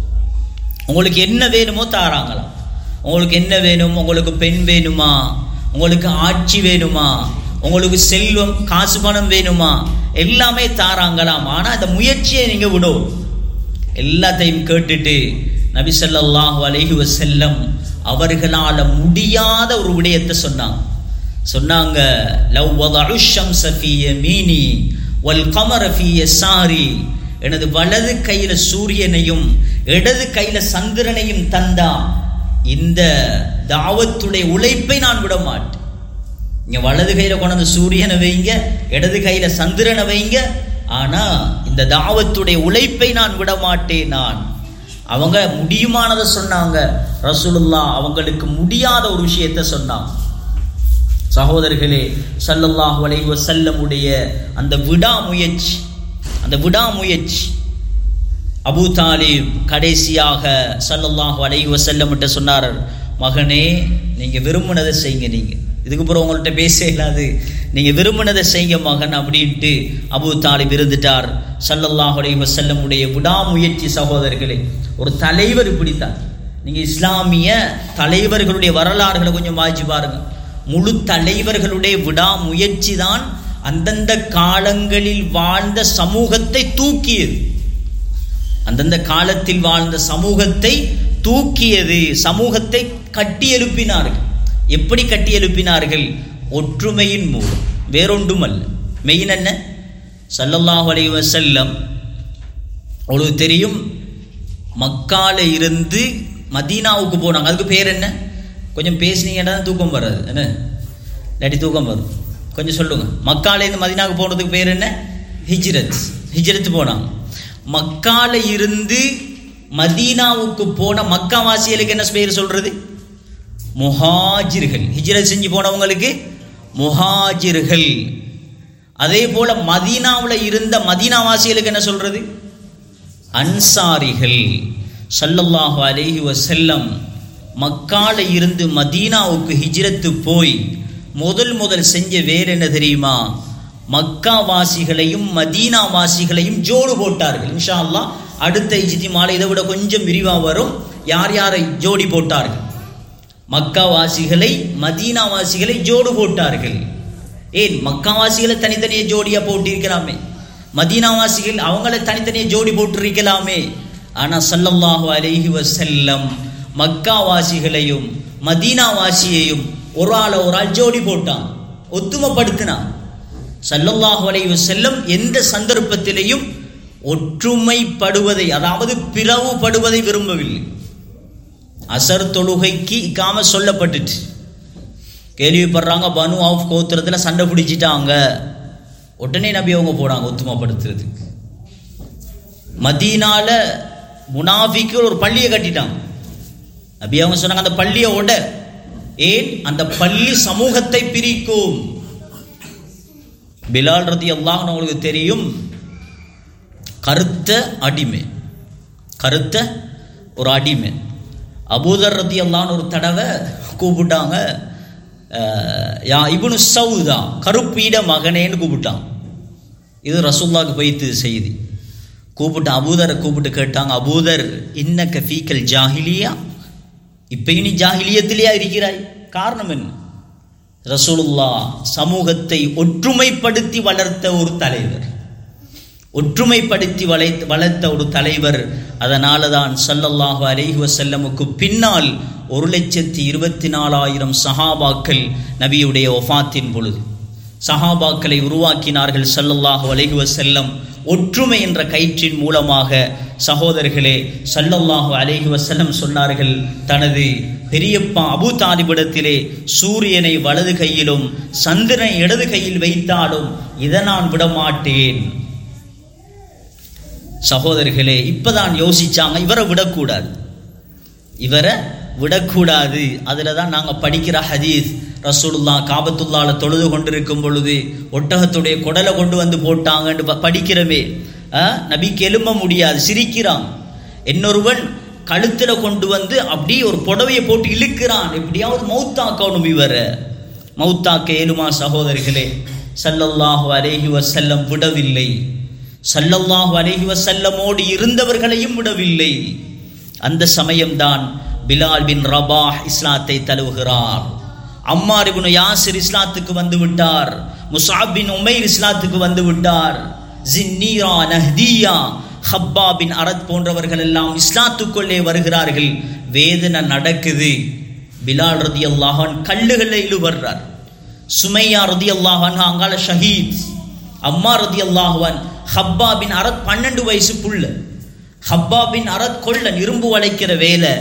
உங்களுக்கு என்ன வேணுமோ தாராங்களாம். உங்களுக்கு என்ன வேணும்? உங்களுக்கு பெண் வேணுமா? உங்களுக்கு ஆட்சி வேணுமா? உங்களுக்கு செல்வம் காசு பணம் வேணுமா? எல்லாமே தாராங்களாம். ஆனால் இந்த முயற்சியை நீங்கள் விடும். எல்லாத்தையும் கேட்டுட்டு நபி ஸல்லல்லாஹு அலைஹி வஸல்லம் அவர்களால் முடியாத ஒரு விடயத்தை சொன்னாங்க. சொன்னாங்க, லவ் வதஉ ஷம்ஸ ஃபீ யமீனி வல் கமர ஃபீ யஸாரி, எனது வலது கையில சூரியனையும் இடது கையில சந்திரனையும் தந்தா இந்த தாவத்துடைய உழைப்பை நான் விட மாட்டேன். இங்க வலது கையில கொண்டு சூரியனை வைங்க, இடது கையில சந்திரனை வைங்க, ஆனா இந்த தாவத்துடைய உழைப்பை நான் விட மாட்டேன். நான் அவங்க முடியுமானதை சொன்னாங்க. ரசூலுல்லாஹ் அவங்களுக்கு முடியாத ஒரு விஷயத்தை சொன்னாங்க. சகோதரர்களே, ஸல்லல்லாஹு அலைஹி வஸல்லமுடைய அந்த விடாமுயற்சி, அந்த விடாமுயற்சி அபூ தாலிப் கடைசியாக ஸல்லல்லாஹு அலைஹி வஸல்லம் கிட்ட சொன்னார், மகனே நீங்க விரும்பினதை செய்யுங்க, நீங்க இதுக்கு அப்புறம் உங்கள்கிட்ட பேச இல்லாது, நீங்க விரும்பினதை செய்யுங்க மகன் அப்படின்ட்டு அபூ தாலிப் இருந்துட்டார். ஸல்லல்லாஹு அலைஹி வஸல்லமுடைய விடாமுயற்சி. சகோதரர்களே, ஒரு தலைவர் இப்படித்தான். நீங்க இஸ்லாமிய தலைவர்களுடைய வரலாறுகளை கொஞ்சம் வாய்ச்சி பாருங்க. முழு தலைவர்களுடைய விடாமுயற்சி தான் அந்தந்த காலங்களில் வாழ்ந்த சமூகத்தை தூக்கியது. அந்தந்த காலத்தில் வாழ்ந்த சமூகத்தை தூக்கியது, சமூகத்தை கட்டி எழுப்பினார்கள். எப்படி கட்டி எழுப்பினார்கள்? ஒற்றுமையின் மூலம், வேறொன்றும் அல்ல. மெயின் என்ன? ஸல்லல்லாஹு அலைஹி வஸல்லம் உங்களுக்கு தெரியும், மக்கால இருந்து மதீனாவுக்கு போனாங்க. அதுக்கு பேர் என்ன? கொஞ்சம் பேசினீங்கன்னா தூக்கம் வராது, என்ன இல்லாட்டி தூக்கம் வரும். கொஞ்சம் சொல்லுங்க. மக்கால இருந்து மதீனாவுக்கு போனதுக்கு பேர் என்ன? ஹிஜ்ரத். ஹிஜ்ரத் போனாங்க. மக்கால இருந்து மதீனாவுக்கு போன மக்கா வாசிகளுக்கு என்ன பேர் சொல்றது? முஹாஜிர்கள். ஹிஜ்ரத் செஞ்சு போனவங்களுக்கு முஹாஜிர்கள். அதே போல மதீனாவில் இருந்த மதீனா வாசிகளுக்கு என்ன சொல்றது? அன்சாரிகள். ஸல்லல்லாஹு அலைஹி வஸல்லம் மக்கால இருந்து மதீனாவுக்கு ஹிஜ்ரத்து போய் முதல் முதல் செஞ்ச வேற என்ன தெரியுமா? மக்கா வாசிகளையும் மதீனா வாசிகளையும் ஜோடு போட்டார்கள். இன்ஷா அல்லாஹ் அடுத்த இஜ்திமால இதை விட கொஞ்சம் விரிவா வரும். யார் யாரை ஜோடி போட்டார்கள்? மக்கா வாசிகளை மதீனா வாசிகளை ஜோடு போட்டார்கள். ஏன் மக்கா வாசிகளை தனித்தனியே ஜோடியா போட்டிருக்கலாமே, மதீனா வாசிகள் அவங்கள தனித்தனியே ஜோடி போட்டிருக்கலாமே. ஆனா ஸல்லல்லாஹு அலைஹி வஸல்லம் மக்கா வாசிகளையும் மதீனா வாசியையும் ஒரு ஆள ஒரு ஆள் ஜோடி போட்டான், ஒத்துமைப்படுத்தினான். ஸல்லல்லாஹு அலைஹி வஸல்லம் எந்த சந்தர்ப்பத்திலையும் ஒற்றுமைப்படுவதை, அதாவது பிளவுபடுவதை விரும்பவில்லை. அசர் தொழுகைக்கு இக்காம சொல்லப்பட்டுச்சு. கேள்விப்படுறாங்க, பனு ஆஃப் கோத்திரத்தில் சண்டை பிடிச்சிட்டாங்க. உடனே நபி அவங்க போனாங்க ஒத்துமைப்படுத்துறதுக்கு. மதீனால முனாஃபிக்கு ஒரு பள்ளியை கட்டிட்டாங்க. நபி அவங்க சொன்னாங்க, அந்த பள்ளியை உட. ஏன்? அந்த பள்ளி சமூகத்தை பிரிக்கும். பிலால் ரலியல்லாஹு அன்ஹு உங்களுக்கு தெரியும், கருத்த அடிமை, கருத்த ஒரு அடிமை. அபூதர் ரலியல்லாஹு அன்ஹு ஒரு தடவை கூப்பிட்டாங்க, யா இப்னு சௌதா, கருப்பீட மகனேன்னு கூப்பிட்டாங்க. இது ரசூலுல்லாஹ்க்கு போய்த்து செய்தி. கூப்பிட்டு அபூதரை கூப்பிட்டு கேட்டாங்க, அபூதர் இன்னக்க ஃபீக்கல் ஜாஹிலியா, இப்ப இனி ஜாஹிலியத்திலேயா இருக்கிறாய்? காரணம் என்ன? ரசூலுல்லாஹ் சமூகத்தை ஒற்றுமைப்படுத்தி வளர்த்த ஒரு தலைவர், ஒற்றுமைப்படுத்தி வளைத்து வளர்த்த ஒரு தலைவர். அதனால தான் ஸல்லல்லாஹு அலைஹி வஸல்லமுக்கு பின்னால் ஒரு லட்சத்தி இருபத்தி நாலாயிரம் சஹாபாக்கள் நபியுடைய வஃபாத்தின் பொழுது சஹாபாக்களை உருவாக்கினார்கள் ஸல்லல்லாஹு அலைஹி வஸல்லம். ஒற்றுமை என்ற கயிற்றின் மூலமாக சகோதரர்களே ஸல்லல்லாஹு அலைஹி வஸல்லம் சொன்னார்கள், தனது பெரியப்பா அபூ தாலிபிடத்திலே சூரியனை வலது கையிலும் சந்திரனை இடது கையில் வைத்தாலும் இதை நான் விடமாட்டேன். சகோதரர்களே இப்பதான் யோசிச்சாங்க, இவரை விடக்கூடாது, இவரை விடக்கூடாது. அதில் தான் நாங்கள் படிக்கிற ஹதீஸ், ரசூலுல்லாஹ் காபத்துல்லாஹ்ல தொழுது கொண்டிருக்கும் பொழுது ஒட்டகத்துடைய குடலை கொண்டு வந்து போட்டாங்கன்னு படிக்கிறமே. நபிக்கு எழும்ப முடியாது, சிரிக்கிறான். இன்னொருவன் கழுத்தில் கொண்டு வந்து அப்படியே ஒரு புடவையை போட்டு இழுக்கிறான், எப்படியாவது மௌத்தாக்கணும். இவரை மௌத்தாக்க ஏழுமா? சகோதரர்களே ஸல்லல்லாஹு அலைஹி வஸல்லம் விடவில்லை. ஸல்லல்லாஹு அலைஹி வஸல்லமோடு இருந்தவர்களையும் விடவில்லை. அந்த சமயம்தான் பிலால் பின் ரபாஹ் இஸ்லாத்தை தழுவுகிறார். அம்மார் இப்னு யாசிர் இஸ்லாத்துக்கு வந்து விட்டார். முஸ்அப் பின் உமைர் இஸ்லாத்துக்கு வந்து விட்டார். ஜின்னீரா, நஹ்தியா, ஹப்பா பின் அரத் போன்றவர்கள் எல்லாம் இஸ்லாத்துக்குள்ளே வருகிறார்கள். வேதனை நடக்குது. பிலால் ரலியல்லாஹு அன்ஹு கல்லுகளை இழுவர்றார். சுமையா ரலியல்லாஹு அன்ஹா அங்கால ஷஹீத். அம்மா ரலியல்லாஹு அன்ஹு ஹப்பா பின் அரத் பன்னெண்டு வயசு புள்ள. ஹப்பா பின் அரத் கொள்ளன், இரும்பு வளைக்கிற வேலை.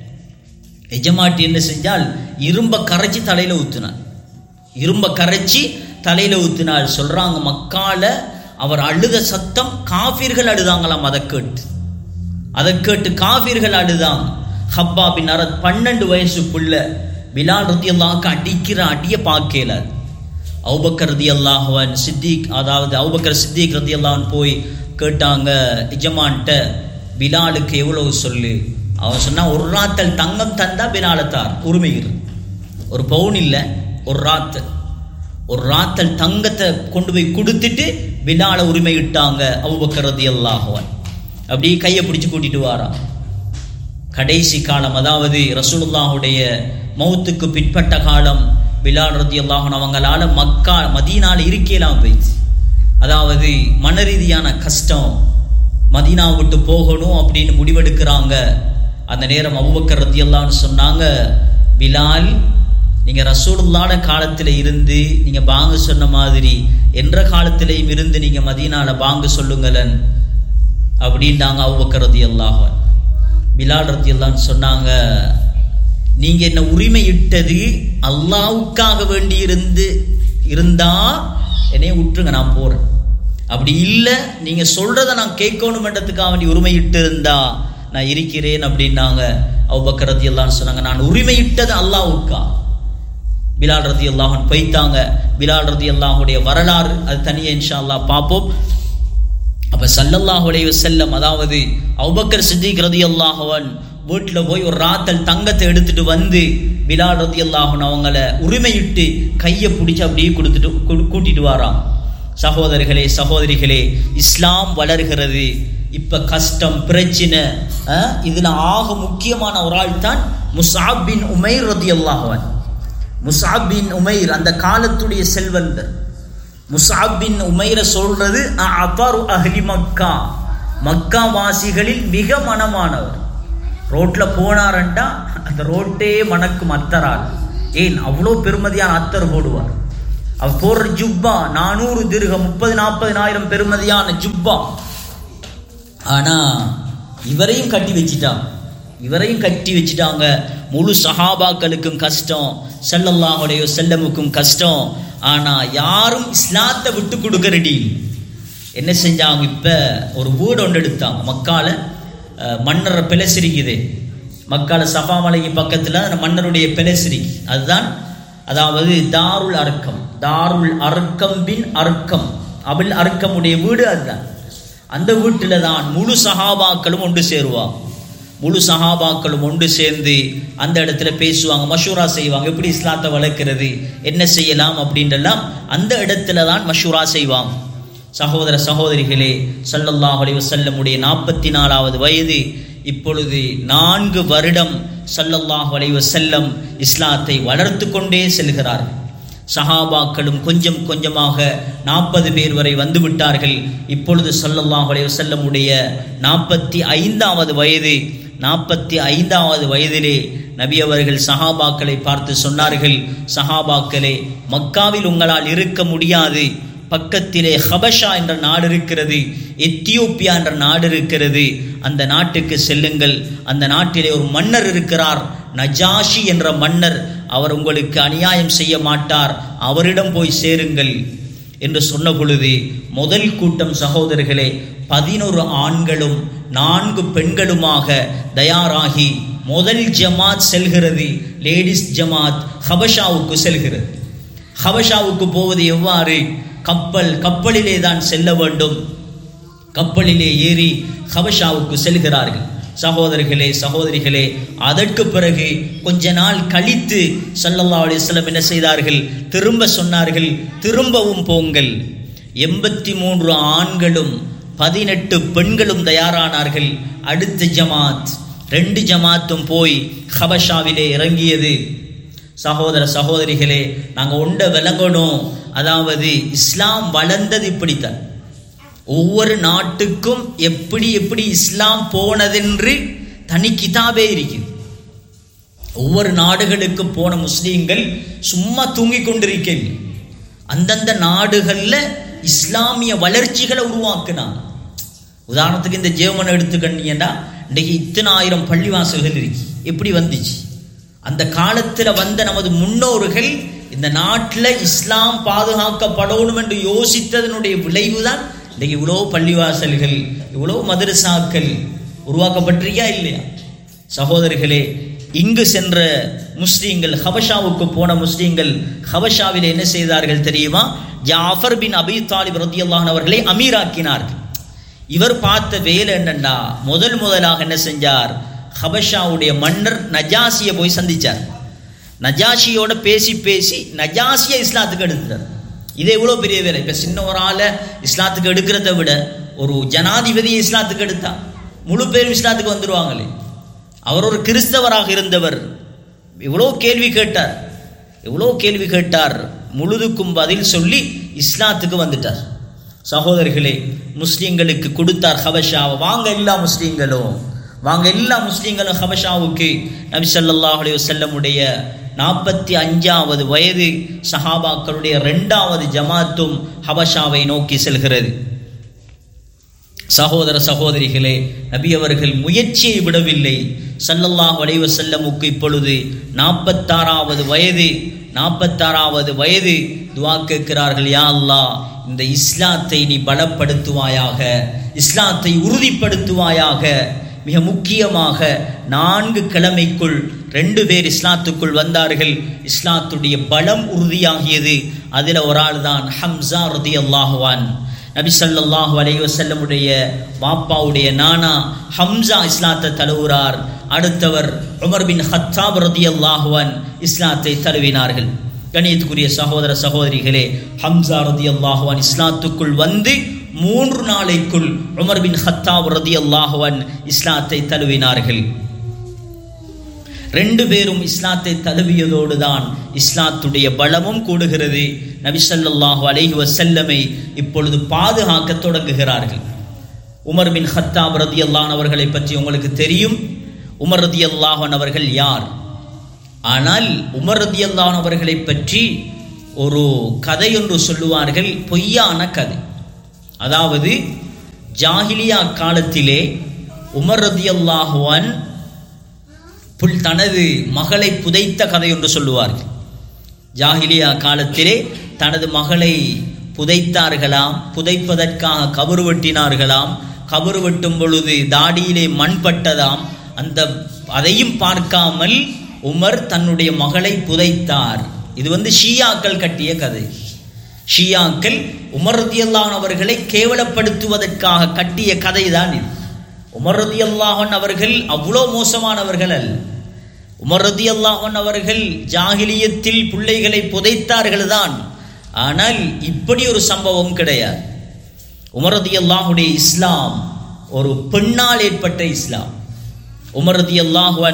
எஜமாட்டி என்ன செஞ்சால் இரும்ப கரைச்சி தலையில ஊத்தினார். இரும்ப கரைச்சி தலையில ஊத்தினார். சொல்றாங்க மக்கால அவர் அழுத சத்தம் காஃபிர்கள் அழுதாங்களாம். அதை கேட்டு அதை கேட்டு காஃபிர்கள் அழுதாங்க. ஹப்பா பின் அரத் பன்னெண்டு வயசு புள்ள. பிலால் ரலியல்லாஹு அடிக்கிற அடிய பார்க்கல. அபூபக்கர் ரலியல்லாஹு அன்ஹு சித்திக், அதாவது அபூபக்கர் சித்திக் ரலியல்லாஹு அன்ஹு போய் கேட்டாங்க எஜமான்ட்ட, பிலாலுக்கு எவ்வளவு சொல்லு. அவன் சொன்னா, ஒரு ராத்தல் தங்கம் தந்தா பிலாலத்தார் உரிமை இரு. ஒரு பவுன் இல்லை, ஒரு ராத்தல் ஒரு ராத்தல் தங்கத்தை கொண்டு போய் கொடுத்துட்டு பிலால உரிமை இட்டாங்க அபூபக்கர் ரலியல்லாஹு அன்ஹு. அப்படி கையை பிடிச்சு கூட்டிட்டு வாரா. கடைசி காலம், அதாவது ரசூலுல்லாஹுடைய மௌத்துக்கு பிற்பட்ட காலம், பிலால் ரலியல்லாஹு அன்ஹு அவங்களால மக்கா மதீனால இருக்கலாம் போயிடுச்சு. அதாவது மன ரீதியான கஷ்டம், மதீனா விட்டு போகணும் அப்படின்னு முடிவெடுக்கிறாங்க. அந்த நேரம் அபூபக்கர் ரலியல்லாஹு அன்ஹு சொன்னாங்க, பிலால் நீங்க ரசூலுல்லாஹ் காலத்தில் இருந்து நீங்க பாங்கு சொன்ன மாதிரி என்ற காலத்திலையும் இருந்து நீங்க மதீனால பாங்கு சொல்லுங்களன் அப்படின்னாங்க அபூபக்கர் ரலியல்லாஹு அன்ஹு. பிலால் ரலியல்லாஹு அன்ஹு சொன்னாங்க, நீங்க என்ன உரிமை இட்டது அல்லாஹ்வுக்காக வேண்டி இருந்து இருந்தா என்னைய விட்டுருங்க, நான் போறேன். அப்படி இல்லை நீங்க சொல்றதை நான் கேட்கணும் என்றதுக்காக வேண்டி உரிமை இட்டு இருந்தா நான் இருக்கிறேன் அப்படின்னாங்க. அபூபக்கர் ரலியல்லாஹு அன்ஹு சொன்னாங்க, நான் உரிமை இட்டது அல்லாஹ்வுக்கா. பிலால் ரலியல்லாஹு அன்ஹு போய்த்தாங்க. பிலால் ரலியல்லாஹுடைய வரலாறு அது தனியே இன்ஷா அல்லாஹ் பார்ப்போம். அப்ப ஸல்லல்லாஹு அலைஹி வஸல்லம், அதாவது அபூபக்கர் சித்திக் ரலியல்லாஹு அன்ஹு வீட்டில் போய் ஒரு ராத்தல் தங்கத்தை எடுத்துட்டு வந்து பிலால் ரலியல்லாஹு அன்ஹு அவங்கள உரிமையிட்டு கையை பிடிச்சி அப்படியே கொடுத்துட்டு கூட்டிட்டு வாராம். சகோதரர்களே சகோதரிகளே, இஸ்லாம் வளர்கிறது. இப்ப கஷ்டம் பிரச்சனை, இதுல ஆக முக்கியமான ஒரு ஆள் தான் முஸ்அப் பின் உமைர் ரலியல்லாஹு அன்ஹு. முஸ்அப் பின் உமைர் அந்த காலத்துடைய செல்வந்தர். முஸ்அப் பின் உமைர சொல்றது அஅதரு அஹ்லி மக்கா, மக்கா வாசிகளில் மிக மனமானவர். ரோட்ல போனாரண்டா அந்த ரோட்டே மணக்கும் அத்தரால். ஏன் அவ்வளோ பெருமதியான அத்தர் போடுவார். அவர் போடுற ஜுப்பா நானூறு திர்ஹம், முப்பது நாற்பதினாயிரம் பெருமதியான ஜுப்பா. ஆனா இவரையும் கட்டி வச்சுட்டாங்க, இவரையும் கட்டி வச்சுட்டாங்க. முழு சஹாபாக்களுக்கும் கஷ்டம், ஸல்லல்லாஹு அலைஹி வஸல்லமுக்கும் கஷ்டம். ஆனா யாரும் இஸ்லாத்தை விட்டு கொடுக்க ரெடி. என்ன செஞ்சாங்க, இப்ப ஒரு வீடு ஒன்று எடுத்தாங்க. மக்கால மன்னர் பெலசிரிக்குது, மக்கால சஃபா மலைக்கு பக்கத்துல அந்த மன்னருடைய பெலசிரிக்கு, அதுதான் அதாவது தாருல் அர்க்கம். தாருல் அர்க்கம் பின் அர்க்கம், அபுல் அர்க்கமுடைய வீடு அதுதான். அந்த வீட்டுல தான் முழு சஹாபாக்களும் ஒன்று சேருவாங்க. முழு சஹாபாக்களும் ஒன்று சேர்ந்து அந்த இடத்துல பேசுவாங்க, மஷூரா செய்வாங்க, எப்படி இஸ்லாத்தை வளர்க்கிறது, என்ன செய்யலாம் அப்படின்றலாம் அந்த இடத்துல தான் மஷூரா செய்வாங்க. சகோதர சகோதரிகளே, ஸல்லல்லாஹு அலைஹி வஸல்லமுடைய நாற்பத்தி நாலாவது வயது. இப்பொழுது நான்கு வருடம் ஸல்லல்லாஹு அலைஹி வஸல்லம் இஸ்லாத்தை வளர்த்து கொண்டே செல்கிறார். சஹாபாக்களும் கொஞ்சம் கொஞ்சமாக நாற்பது பேர் வரை வந்து விட்டார்கள். இப்பொழுது ஸல்லல்லாஹு அலைஹி வஸல்லம் உடைய நாற்பத்தி ஐந்தாவது வயது. நாற்பத்தி ஐந்தாவது வயதிலே நபி அவர்கள் சஹாபாக்களை பார்த்து சொன்னார்கள், சஹாபாக்களே, மக்காவில் உங்களால் இருக்க முடியாது. பக்கத்திலே ஹபஷா என்ற நாடு இருக்கிறது, எத்தியோப்பியா என்ற நாடு இருக்கிறது. அந்த நாட்டுக்கு செல்லுங்கள். அந்த நாட்டிலே ஒரு மன்னர் இருக்கிறார், நஜாஷி என்ற மன்னர். அவர் உங்களுக்கு அநியாயம் செய்ய மாட்டார், அவரிடம் போய் சேருங்கள் என்று சொன்ன பொழுது முதல் கூட்டம் சகோதரர்களே பதினொரு ஆண்களும் நான்கு பெண்களுமாக தயாராகி முதல் ஜமாத் செல்கிறது. லேடிஸ் ஜமாத் ஹபஷாவுக்கு செல்கிறது. ஹபஷாவுக்கு போவது எவ்வாறு? கப்பல் கப்பலிலே தான் செல்ல வேண்டும். கப்பலிலே ஏறி ஹபஷாவுக்கு செல்கிறார்கள். சகோதரர்களே சகோதரிகளே, அதற்கு பிறகு கொஞ்ச நாள் கழித்து ஸல்லல்லாஹு அலைஹி வஸல்லம் என்ன செய்தார்கள்? திரும்ப சொன்னார்கள், திரும்பவும் போங்கள். எண்பத்தி மூன்று ஆண்களும் பதினெட்டு பெண்களும் தயாரானார்கள். அடுத்த ஜமாத், ரெண்டு ஜமாத்தும் போய் ஹபஷாவிலே இறங்கியது. சகோதர சகோதரிகளே, நாங்கள் ஒன்றை விளங்கணும். அதாவது இஸ்லாம் வளர்ந்தது இப்படித்தான். ஒவ்வொரு நாட்டுக்கும் எப்படி எப்படி இஸ்லாம் போனதென்று தனி கிதாபே இருக்குது. ஒவ்வொரு நாடுகளுக்கு போன முஸ்லீம்கள் சும்மா தூங்கி கொண்டிருக்கவில்லை. அந்தந்த நாடுகளில் இஸ்லாமிய வளர்ச்சிகளை உருவாக்குனாங்க. உதாரணத்துக்கு இந்த ஜெர்மன் எடுத்துக்கிட்டீங்கன்னா இன்றைக்கு இத்தனை ஆயிரம் பள்ளிவாசல்கள் இருக்கு. எப்படி வந்துச்சு? அந்த காலத்தில் வந்த நமது முன்னோர்கள் இந்த நாட்டில் இஸ்லாம் பாதுகாக்கப்படணும் என்று யோசித்ததனுடைய விளைவு தான் இன்றைக்கு இவ்வளோ பள்ளிவாசல்கள், இவ்வளோ மதரசாக்கள் உருவாக்கப்பட்டிருக்கா இல்லையா? சகோதரர்களே, இங்கு சென்ற முஸ்லீம்கள், ஹபஷாவுக்கு போன முஸ்லீம்கள் ஹபஷாவில் என்ன செய்தார்கள் தெரியுமா? ஜாஃபர் பின் அபி தாலிப் ரலியல்லாஹு அன்ஹு அவர்களை அமீராக்கினார்கள். இவர் பார்த்த வேலை என்னண்டா, முதல் முதலாக என்ன செஞ்சார்? ஹபஷாவுடைய மன்னர் நஜாசியை போய் சந்திச்சார். நஜாஷியோட பேசி பேசி நஜாசியை இஸ்லாத்துக்கு எடுத்துட்டார். இது எவ்வளோ பெரிய வேலை. இப்போ சின்ன ஒரு ஆளை இஸ்லாத்துக்கு எடுக்கிறத விட ஒரு ஜனாதிபதியை இஸ்லாத்துக்கு எடுத்தா முழு பேரும் இஸ்லாத்துக்கு வந்துடுவாங்களே. அவர் ஒரு கிறிஸ்தவராக இருந்தவர். எவ்வளோ கேள்வி கேட்டார், எவ்வளோ கேள்வி கேட்டார், முழுதுக்கும் பதில் சொல்லி இஸ்லாத்துக்கு வந்துட்டார். சகோதரர்களே, முஸ்லீம்களுக்கு கொடுத்தார் ஹபஷாவை. வாங்க எல்லா முஸ்லீம்களும், வாங்க எல்லா முஸ்லீம்களும் ஹபஷாவுக்கு. நபி ஸல்லல்லாஹு அலைஹி வஸல்லம் உடைய நாற்பத்தி அஞ்சாவது வயது சஹாபாக்களுடைய இரண்டாவது ஜமாத்தும் ஹபஷாவை நோக்கி செல்கிறது. சகோதர சகோதரிகளே, நபி அவர்கள் முயற்சியை விடவில்லை. ஸல்லல்லாஹு அலைஹி வஸல்லமுக்கு இப்பொழுது நாற்பத்தாறாவது வயது. நாற்பத்தாறாவது வயது துஆ கேட்கிறார்கள், யா அல்லாஹ், இந்த இஸ்லாத்தை நீ பலப்படுத்துவாயாக, இஸ்லாத்தை உறுதிப்படுத்துவாயாக. மிக முக்கியமாக நான்கு கிழமைக்குள் ரெண்டு பேர் இஸ்லாத்துக்குள் வந்தார்கள். இஸ்லாத்துடைய பலம் உறுதியாகியது. அதில் ஒரு ஆள் தான் ஹம்சா ரலியல்லாஹு அன்ஹு. நபி ஸல்லல்லாஹு அலைஹி வஸல்லமுடைய வாப்பாவுடைய நானா ஹம்சா இஸ்லாத்தை தழுவுறார். அடுத்தவர் உமர் பின் ஹத்தாப் ரலியல்லாஹு அன்ஹு இஸ்லாத்தை தழுவினார்கள். கணியத்துக்குரிய சகோதர சகோதரிகளே, ஹம்சா ரலியல்லாஹு அன்ஹு இஸ்லாத்துக்குள் வந்து மூன்று நாளைக்குள் உமர் பின் ஹத்தாப் ரலியல்லாஹு அன்ஹு இஸ்லாத்தை தழுவினார்கள். ரெண்டு பேரும் இஸ்லாத்தை தழுவியதோடு தான் இஸ்லாத்துடைய பலமும் கூடுகிறது. நபி ஸல்லல்லாஹு அலைஹி வஸல்லமை இப்பொழுது பாதுகாக்க தொடங்குகிறார்கள். உமர் பின் ஹத்தாப் ரலியல்லாஹு அன்ஹு அவர்களை பற்றி உங்களுக்கு தெரியும். உமர் ரலியல்லாஹு அன்ஹு அவர்கள் யார்? ஆனால் உமர் ரலியல்லாஹு அன்ஹு அவர்களை பற்றி ஒரு கதை ஒன்று சொல்லுவார்கள், பொய்யான கதை. அதாவது ஜாஹிலியா காலத்திலே உமர் ரலியல்லாஹு அன்ஹு புல் தனது மகளை புதைத்த கதை ஒன்று சொல்லுவார்கள். ஜாஹிலியா காலத்திலே தனது மகளை புதைத்தார்களாம். புதைப்பதற்காக கபறு வெட்டினார்களாம். கபறு வெட்டும் பொழுது தாடியிலே மண் பட்டதாம். அந்த அதையும் பார்க்காமல் உமர் தன்னுடைய மகளை புதைத்தார். இது வந்து ஷியாக்கள் கட்டிய கதை. ஷியாக்கள் உமர் ரலியல்லாஹு அன்ஹு அவர்களை கேவலப்படுத்துவதற்காக கட்டிய கதை தான் இது. உமர் ரலியல்லாஹு அன்ஹு அவர்கள் அவ்வளோ மோசமானவர்கள் அல்ல. உமர் ரலியல்லாஹு அன்ஹு அவர்கள் ஜாஹிலியத்தில் பிள்ளைகளை புதைத்தார்கள் தான். ஆனால் இப்படி ஒரு சம்பவம் கிடையாது. உமர் ரலியல்லாஹுடைய இஸ்லாம் ஒரு பெண்ணால் ஏற்பட்ட இஸ்லாம். உமர் ரலியல்லாஹு அன்ஹு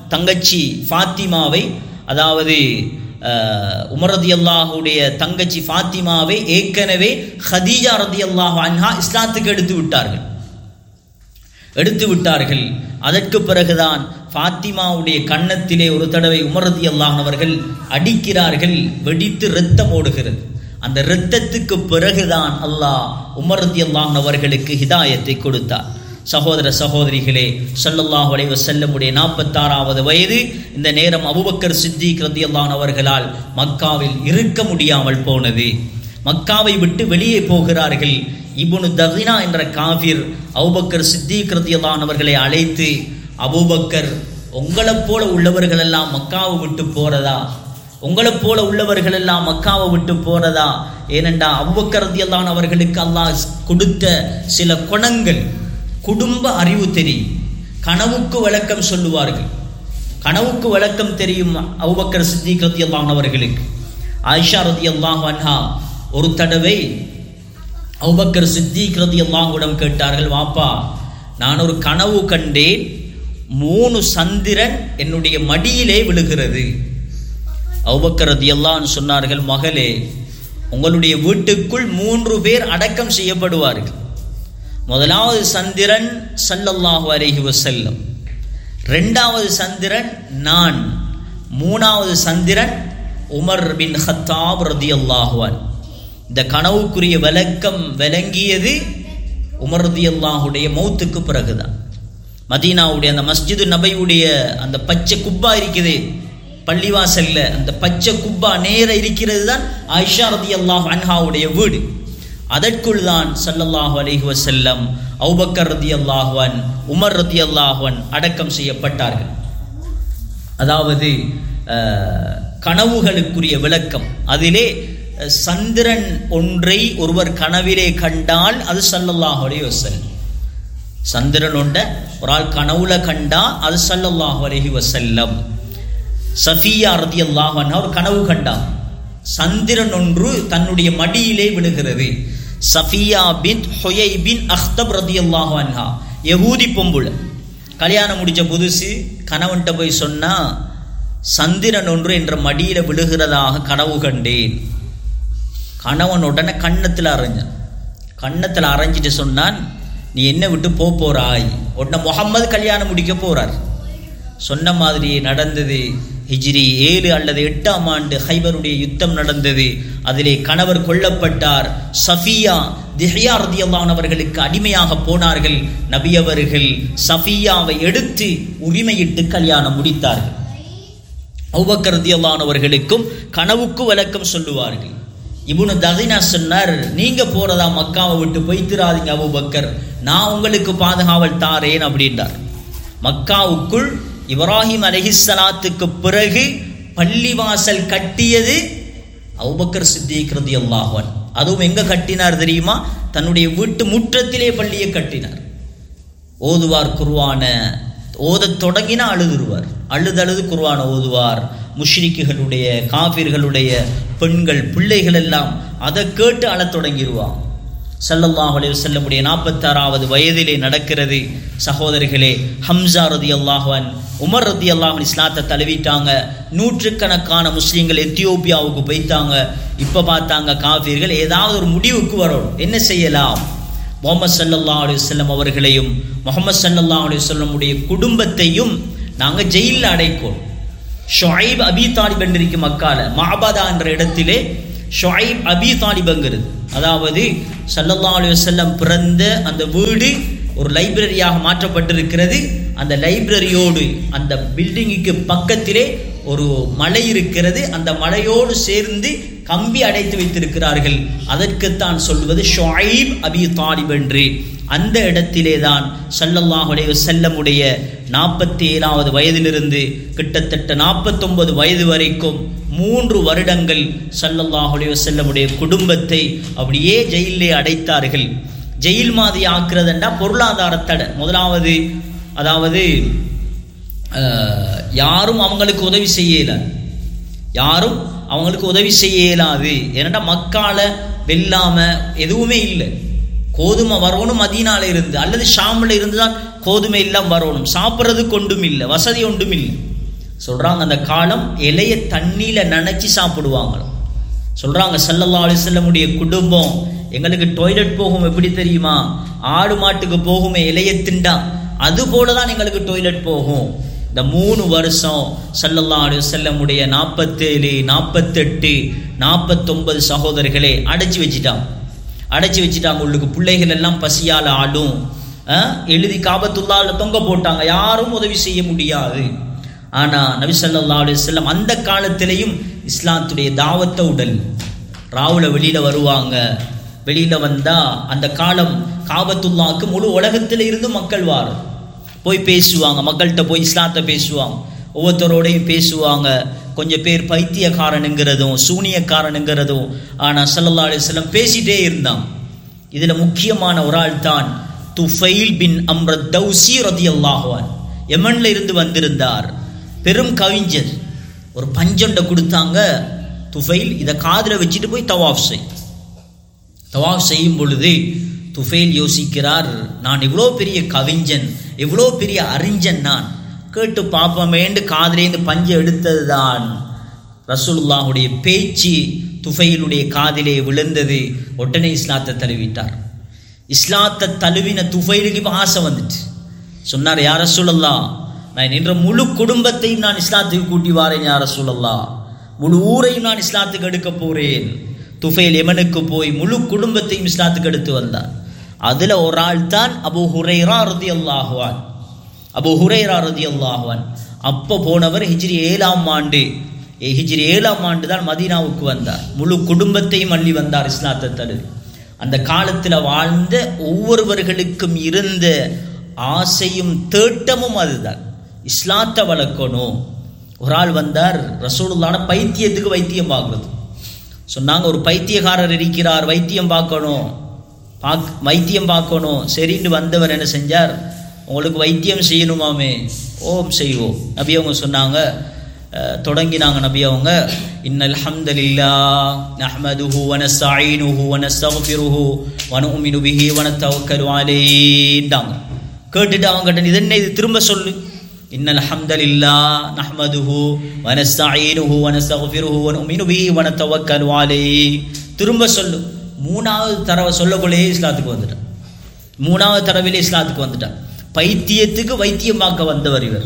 தங்கச்சி ஃபாத்திமாவை, அதாவது உமர் ரலியல்லாஹுடைய தங்கச்சி ஃபாத்திமாவை ஏற்கனவே ஹதீஜா ரலியல்லாஹு அன்ஹா இஸ்லாத்துக்கு எடுத்து விட்டார்கள் எடுத்து விட்டார்கள் அதற்கு பிறகுதான் ஃபாத்திமாவுடைய கன்னத்திலே ஒரு தடவை உமர் ரலியல்லாஹு அவர்கள் அடிக்கிறார்கள், வெடித்து இரத்தம் ஓடுகிறது. அந்த இரத்தத்துக்கு பிறகுதான் அல்லாஹ் உமர் ரலியல்லாஹு அவர்களுக்கு ஹிதாயத்தை கொடுத்தார். சகோதர சகோதரிகளே, ஸல்லல்லாஹு அலைஹி வஸல்லமுடைய நாற்பத்தாறாவது வயது. இந்த நேரம் அபூபக்கர் சித்திக் ரலியல்லாஹு அவர்களால் மக்காவில் இருக்க முடியாமல் போனது. மக்காவை விட்டு வெளியே போகிறார்கள். இப்னு தகினா என்ற காஃபிர் அபூபக்கர் சித்திக் ரலியல்லாஹு அவர்களை அழைத்து, அபூபக்கர், உங்களை போல உள்ளவர்கள் எல்லாம் மக்காவை விட்டு போறதா? உங்களை போல உள்ளவர்கள் எல்லாம் மக்காவை விட்டு போறதா? ஏனென்றா அபூபக்கர் ரலியல்லாஹு அவர்களுக்கு அல்லாஹ் கொடுத்த சில குணங்கள், குடும்ப அறிவு தெரியும், கனவுக்கு விளக்கம் சொல்லுவார்கள். கனவுக்கு விளக்கம் தெரியும் அபூபக்கர் சித்திக் ரலியல்லாஹு அவர்களுக்கு. ஆயிஷா ரலியல்லாஹு அன்ஹா ஒரு தடவை அபூபக்கர் சித்திக் ரலியல்லாஹுவிடம் கேட்டார்கள், வாப்பா, நான் ஒரு கனவு கண்டேன், மூணு சந்திரன் என்னுடைய மடியிலே விழுகிறது. அபூபக்கர் ரலியல்லாஹு சொன்னார்கள், மகளே, உங்களுடைய வீட்டுக்குள் மூன்று பேர் அடக்கம் செய்யப்படுவார்கள். முதலாவது சந்திரன் ஸல்லல்லாஹு அலைஹி வஸல்லம், இரண்டாவது சந்திரன் நான், மூணாவது சந்திரன் உமர் பின் ஹத்தாப் ரலியல்லாஹு அன்ஹு. இந்த கனவுக்குரிய விளக்கம் விளங்கியது உமர் ரலியல்லாஹுடைய மௌத்துக்கு பிறகுதான். மதீனாவுடைய அந்த மஸ்ஜிது நபையுடைய அந்த பச்சை குப்பா இருக்குது பள்ளிவாசல்ல, அந்த பச்சை குப்பா நேர இருக்கிறது தான் ஆயிஷா ரலியல்லாஹு அன்ஹாவுடைய வீடு. அதற்குள் தான் ஸல்லல்லாஹு அலைஹி வஸல்லம், அபூபக்கர் ரலியல்லாஹு அன்ஹு, உமர் ரலியல்லாஹு அன்ஹு அடக்கம் செய்யப்பட்டார்கள். அதாவது கனவுகளுக்குரிய விளக்கம், அதிலே சந்திரன் ஒன்றை ஒருவர் கனவிலே கண்டால் அது ஸல்லல்லாஹு அலைஹி வஸல்லம். சந்திரன் ஒன்றை ஒரு ஆள் கனவுல கண்டா அது ஸல்லல்லாஹு அலைஹி வஸல்லம். சஃபியா ரலியல்லாஹு அன்ஹா ஒரு கனவு கண்டார், சந்திரன் ஒன்று தன்னுடைய மடியிலே விழுகிறது. சஃபியா பின் ஹுயை பின் அக்தப் ரலியல்லாஹு அன்ஹா, யஹூதி பொம்புல, கல்யாணம் முடிச்ச புதுசு, கணவன்கிட்ட போய் சொன்னா, சந்திரன் ஒன்று என்ற மடியில விழுகிறதாக கனவு கண்டேன். கணவன் உடனே கன்னத்தில் அரைஞ்சான். கன்னத்தில் அரைஞ்சிட்டு சொன்னான், நீ என்ன விட்டு போ போறாய்? உடனே முகம்மது கல்யாணம் முடிக்க போறார். சொன்ன மாதிரியே நடந்தது. ஹிஜ்ரி ஏழு அல்லது எட்டாம் ஆண்டு ஹைபருடைய யுத்தம் நடந்தது. அதிலே கணவர் கொல்லப்பட்டார். சஃபியா திஹ்யா ரலியல்லாஹு அன்ஹா அவர்களுக்கு அடிமையாக போனார்கள். நபி அவர்கள் சஃபியாவை எடுத்து உரிமையிட்டு கல்யாணம் முடித்தார்கள். அபூபக்கர் ரலியல்லாஹு அன்ஹு அவர்களுக்கும் கனவுக்கு விளக்கம் சொல்லுவார்கள். இப்னு தகினா சொன்னார், நீங்க போறதா மக்காவை விட்டு போய்த்திராதீங்க அபூபக்கர், நான் உங்களுக்கு பாதுகாவல் தாரேன் அப்படின்றார். மக்காவுக்குள் இப்ராஹிம் அலைஹிஸ்ஸலாத்துக்கு பிறகு பள்ளிவாசல் கட்டியது அபூபக்கர் சித்திக் ரலியல்லாஹு அன்ஹு. அதுவும் எங்க கட்டினார் தெரியுமா? தன்னுடைய வீட்டு முற்றத்திலே பள்ளியை கட்டினார். ஓதுவார் குர்ஆன, ஓத தொடங்கினா அழுதுருவார், அழுது அழுது குர்ஆன ஓதுவார். முஷ்ரிக்குகளுடைய காஃபிர்களுடைய பெண்கள் பிள்ளைகள் எல்லாம் அதை கேட்டு அழத் தொடங்கிடுவார். ஸல்லல்லாஹு அலைஹி வஸல்லமுடைய நாற்பத்தாறாவது வயதிலே நடக்கிறது. சகோதரிகளே, ஹம்ஸா ரலியல்லாஹு அன்ஹு, உமர் ரலியல்லாஹு அன்ஹு இஸ்லாத்தை தழுவிட்டாங்க. நூற்றுக்கணக்கான முஸ்லீம்கள் எத்தியோப்பியாவுக்கு போய்த்தாங்க. இப்போ பார்த்தாங்க காஃபிர்கள் ஏதாவது ஒரு முடிவுக்கு வரணும், என்ன செய்யலாம்? முஹம்மது ஸல்லல்லாஹு அலைஹி வஸல்லம் அவர்களையும் முஹம்மது ஸல்லல்லாஹு அலைஹி வஸல்லமுடைய குடும்பத்தையும் நாங்கள் ஜெயிலில் அடைக்கோம். ஷுஐப் அபி தாலிப் என்றிருக்கு மக்கால, மஅபதா என்ற இடத்திலே ஷுஐப் அபி தாலிப்ங்கிறது, அதாவது ஸல்லல்லாஹு அலைஹி வஸல்லம் பிறந்த அந்த வீடு ஒரு லைப்ரரியாக மாற்றப்பட்டிருக்கிறது. அந்த லைப்ரரியோடு அந்த பில்டிங்குக்கு பக்கத்திலே ஒரு மலை இருக்கிறது. அந்த மலையோடு சேர்ந்து கம்பி அடைத்து வைத்திருக்கிறார்கள். அதற்குத்தான் சொல்வது ஷுஐப் அபி தாலிப் என்று. அந்த இடத்திலே தான் ஸல்லல்லாஹு அலைஹி வஸல்லமுடைய நாற்பத்தி ஏழாவது வயதிலிருந்து கிட்டத்தட்ட நாற்பத்தொன்பது வயது வரைக்கும் மூன்று வருடங்கள் ஸல்லல்லாஹு அலைஹி வஸல்லமுடைய குடும்பத்தை அப்படியே ஜெயிலே அடைத்தார்கள். ஜெயில் மாதிரி ஆக்குறதுண்டா பொருளாதார தடை. முதலாவது, அதாவது யாரும் அவங்களுக்கு உதவி செய்ய இயலாது, யாரும் அவங்களுக்கு உதவி செய்ய இயலாது. ஏன்னா மக்கால வெல்லாம எதுவுமே இல்லை. கோதுமை வரணும் மதீனால இருந்து அல்லது ஷாமில் இருந்து தான் கோதுமை எல்லாம் வரணும். சாப்பிட்றதுக்கு ஒன்றும் இல்லை, வசதி ஒன்றும் இல்லை. சொல்றாங்க அந்த காலம் இலைய தண்ணியில நனைச்சி சாப்பிடுவாங்களாம். சொல்றாங்க ஸல்லல்லாஹு அலைஹி வஸல்லமுடைய குடும்பம் எங்களுக்கு டாய்லெட் போகும் எப்படி தெரியுமா, ஆடு மாட்டுக்கு போகுமே இலைய திண்டா, அது போலதான் எங்களுக்கு டாய்லெட் போகும். இந்த மூணு வருஷம் ஸல்லல்லாஹு அலைஹி வஸல்லமுடைய நாற்பத்தேழு நாற்பத்தெட்டு நாற்பத்தொன்பது சகோதரர்களே அடைச்சி வச்சுட்டாங்க அடைச்சி வச்சுட்டாங்க உள்ளுக்கு. பிள்ளைகள் எல்லாம் பசியால் ஆடும். எழுதி காபத்துல்லாஹ்ல தொங்க போட்டாங்க, யாரும் உதவி செய்ய முடியாது. ஆனா நபி ஸல்லல்லாஹு அலைஹி வஸல்லம் அந்த காலத்திலையும் இஸ்லாத்துடைய தாவத்தை உடல் ராவுல வெளியில வருவாங்க. வெளியில வந்தா அந்த காலம் காபத்துல்லாஹ்க்கு முழு உலகத்தில இருந்து மக்கள் வாரு போய் பேசுவாங்க, மக்கள்கிட்ட போய் இஸ்லாத்தை பேசுவாங்க, ஒவ்வொருத்தரோடையும் பேசுவாங்க. கொஞ்சம் பேர் பைத்தியக்காரனுங்கிறதும் சூனியக்காரனுங்கிறதும், ஆனா ஸல்லல்லாஹு அலைஹி வஸல்லம் பேசிட்டே இருந்தான். இதுல முக்கியமான ஒரு ஆள் தான் துஃபைல் பின் அம்ர் தௌசி ரலியல்லாஹு அன்ஹு. யமன்ல இருந்து வந்திருந்தார், பெரும் கவிஞர். ஒரு பஞ்சண்டை கொடுத்தாங்க, துஃபைல் இதை காதுல வச்சுட்டு போய் தவாஃப் செய். தவாஃப் செய்யும் பொழுது துஃபைல் யோசிக்கிறார், நான் இவ்வளோ பெரிய கவிஞன், இவ்வளோ பெரிய அறிஞன், நான் கேட்டு பார்ப்போமேண்டு காதிலேருந்து பஞ்சை எடுத்தது தான் ரசூலுல்லாஹுடைய பேச்சு துஃபைலுடைய காதிலே விழுந்தது. உடனே இஸ்லாத்தை தழுவிட்டார். இஸ்லாத்தை தழுவின துஃபைலுக்கு இப்போ ஆசை வந்துட்டு சொன்னார், யா ரசூலல்லாஹ், நான் என்ற முழு குடும்பத்தையும் நான் இஸ்லாத்துக்கு கூட்டி வாரேன், யா ரசூலல்லாஹ், முழு ஊரையும் நான் இஸ்லாத்துக்கு எடுக்க போறேன். துஃபைல் யமனுக்கு போய் முழு குடும்பத்தையும் இஸ்லாத்துக்கு எடுத்து வந்தார். அதுல ஒரு ஆள் தான் அபூ ஹுரைரா ரலியல்லாஹு அன்ஹு. அபூ ஹுரைரா ரலியல்லாஹு அன்ஹு அப்போ போனவர் ஹிஜ்ரி ஏழாம் ஆண்டு ஹிஜ்ரி ஏழாம் ஆண்டு தான் மதீனாவுக்கு வந்தார். முழு குடும்பத்தையும் அள்ளி வந்தார் இஸ்லாத்தை தழுவி. அந்த காலத்தில் வாழ்ந்த ஒவ்வொருவர்களுக்கும் இருந்த ஆசையும் தேட்டமும் அதுதான், இஸ்லாத்தை வளர்க்கணும். ஒரு ஆள் வந்தார், ரசூலுல்லாஹ் பைத்தியத்துக்கு வைத்தியம் பார்க்கறது சொன்னாங்க. ஒரு பைத்தியக்காரர் இருக்கிறார், வைத்தியம் பார்க்கணும் பாக் வைத்தியம் பார்க்கணும் சரின்னு வந்தவர் என்ன செஞ்சார், உங்களுக்கு வைத்தியம் செய்யணுமாமே, ஓம் செய்வோம். நபி அவங்க சொன்னாங்க, தொடங்கினாங்க நபி அவங்க, இன்னல் ஹம்தலில்லாஹ் நஹ்மதுஹு வ நஸ்தஈனுஹு வ நஸ்தக்ஃபிருஹு வ நுமினு பிஹி வ நதவக்கலு அலைஹின்றாங்க. கேட்டுட்டு அவங்க கிட்ட இது என்ன, இது திரும்ப சொல்லு. இன்னல் ஹம்தலில்லாஹ் நஹ்மதுஹு வ நஸ்தஈனுஹு வ நஸ்தக்ஃபிருஹு வ நுமினு பிஹி வ நதவக்கலு அலைஹி. திரும்ப சொல்லு. மூணாவது தடவை சொல்லக்குள்ளே இஸ்லாத்துக்கு வந்துட்டான். மூணாவது தடவையிலே இஸ்லாத்துக்கு வந்துட்டான். பைத்தியத்துக்கு வைத்தியம் பார்க்க வந்தவர் இவர்.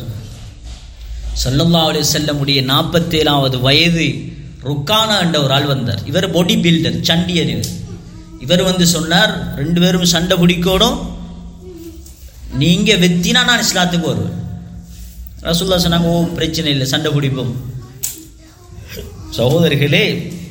ஸல்லல்லாஹு அலைஹி வஸல்லம் உடைய நாற்பத்தேழாவது வயது ருக்கானா என்ற ஒரு ஆள் வந்தார். இவர் பாடி பில்டர், சண்டியர். இவர் இவர் வந்து சொன்னார், ரெண்டு பேரும் சண்டை பிடிக்கணும், நீங்க வெத்தினா நான் இஸ்லாத்துக்கு வருவேன். ரசூலுல்லாஹ் சொன்னாங்க, ஓ பிரச்சனை இல்லை, சண்டை பிடிப்போம். சகோதரர்களே,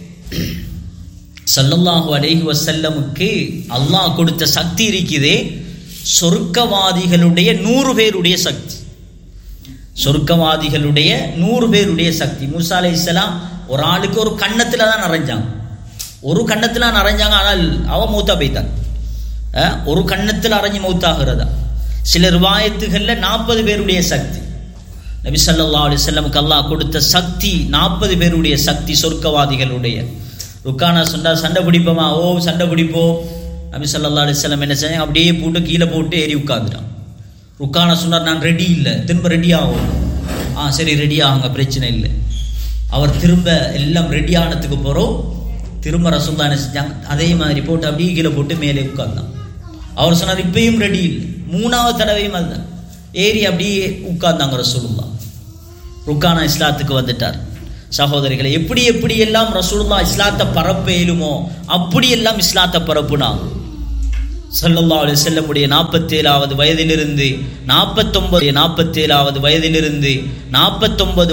ஸல்லல்லாஹு அலைஹி வஸல்லமுக்கு அல்லாஹ் கொடுத்த சக்தி இருக்குதே, சொர்க்கவாதிகளுடைய நூறு பேருடைய சக்தி. சொர்க்கவாதிகளுடைய நூறு பேருடைய சக்தி. மூசா அலைஹிஸ்ஸலாம் ஒரு ஆளுக்கு ஒரு கண்ணத்துல தான் நிறைஞ்சாங்க, ஒரு கண்ணத்துல நிறைஞ்சாங்க. ஆனால் அவ மௌத்தா போய்த்தான். ஒரு கண்ணத்தில் அரைஞ்சு மௌத்தாகிறதா. சில ரிவாயத்துகள்ல நாற்பது பேருடைய சக்தி. நபி ஸல்லல்லாஹு அலைஹி வஸல்லமுக்கு அல்லாஹ் கொடுத்த சக்தி நாற்பது பேருடைய சக்தி சொர்க்கவாதிகளுடைய. ருக்கானா சொன்னார், சண்டை பிடிப்போமா? ஓ சண்டை பிடிப்போம். நபி ஸல்லல்லாஹு அலைஹி வஸல்லம் என்ன செஞ்சாங்க, அப்படியே போட்டு கீழே போட்டு ஏறி உட்காந்துட்டான். ருக்கானா சொன்னார், நான் ரெடி இல்லை, திரும்ப ரெடி ஆகும். ஆ சரி ரெடி ஆகுங்க, பிரச்சனை இல்லை. அவர் திரும்ப எல்லாம் ரெடி ஆனதுக்கு போகிறோம். திரும்ப ரசூலுல்லாஹ் என்ன செஞ்சாங்க, அதே மாதிரி போட்டு அப்படியே கீழே போட்டு மேலே உட்கார்ந்தான். அவர் சொன்னார், இப்பயும் ரெடி இல்லை. மூணாவது தடவையும் அதுதான், ஏறி அப்படியே உட்கார்ந்தாங்க ரசூலுல்லாஹ். ருக்கானா இஸ்லாத்துக்கு வந்துட்டார். சகோதரிகளை, எப்படி எப்படி எல்லாம் ரசூலுல்லாஹ் இஸ்லாத்தை பரப்ப இயலுமோ அப்படியெல்லாம் இஸ்லாத்தை பரப்புனாங்க. ஸல்லல்லாஹு அலைஹி வஸல்லம் உடைய நாற்பத்தேழாவது வயதிலிருந்து நாற்பத்தொன்பது நாற்பத்தேழாவது வயதிலிருந்து நாற்பத்தொன்பது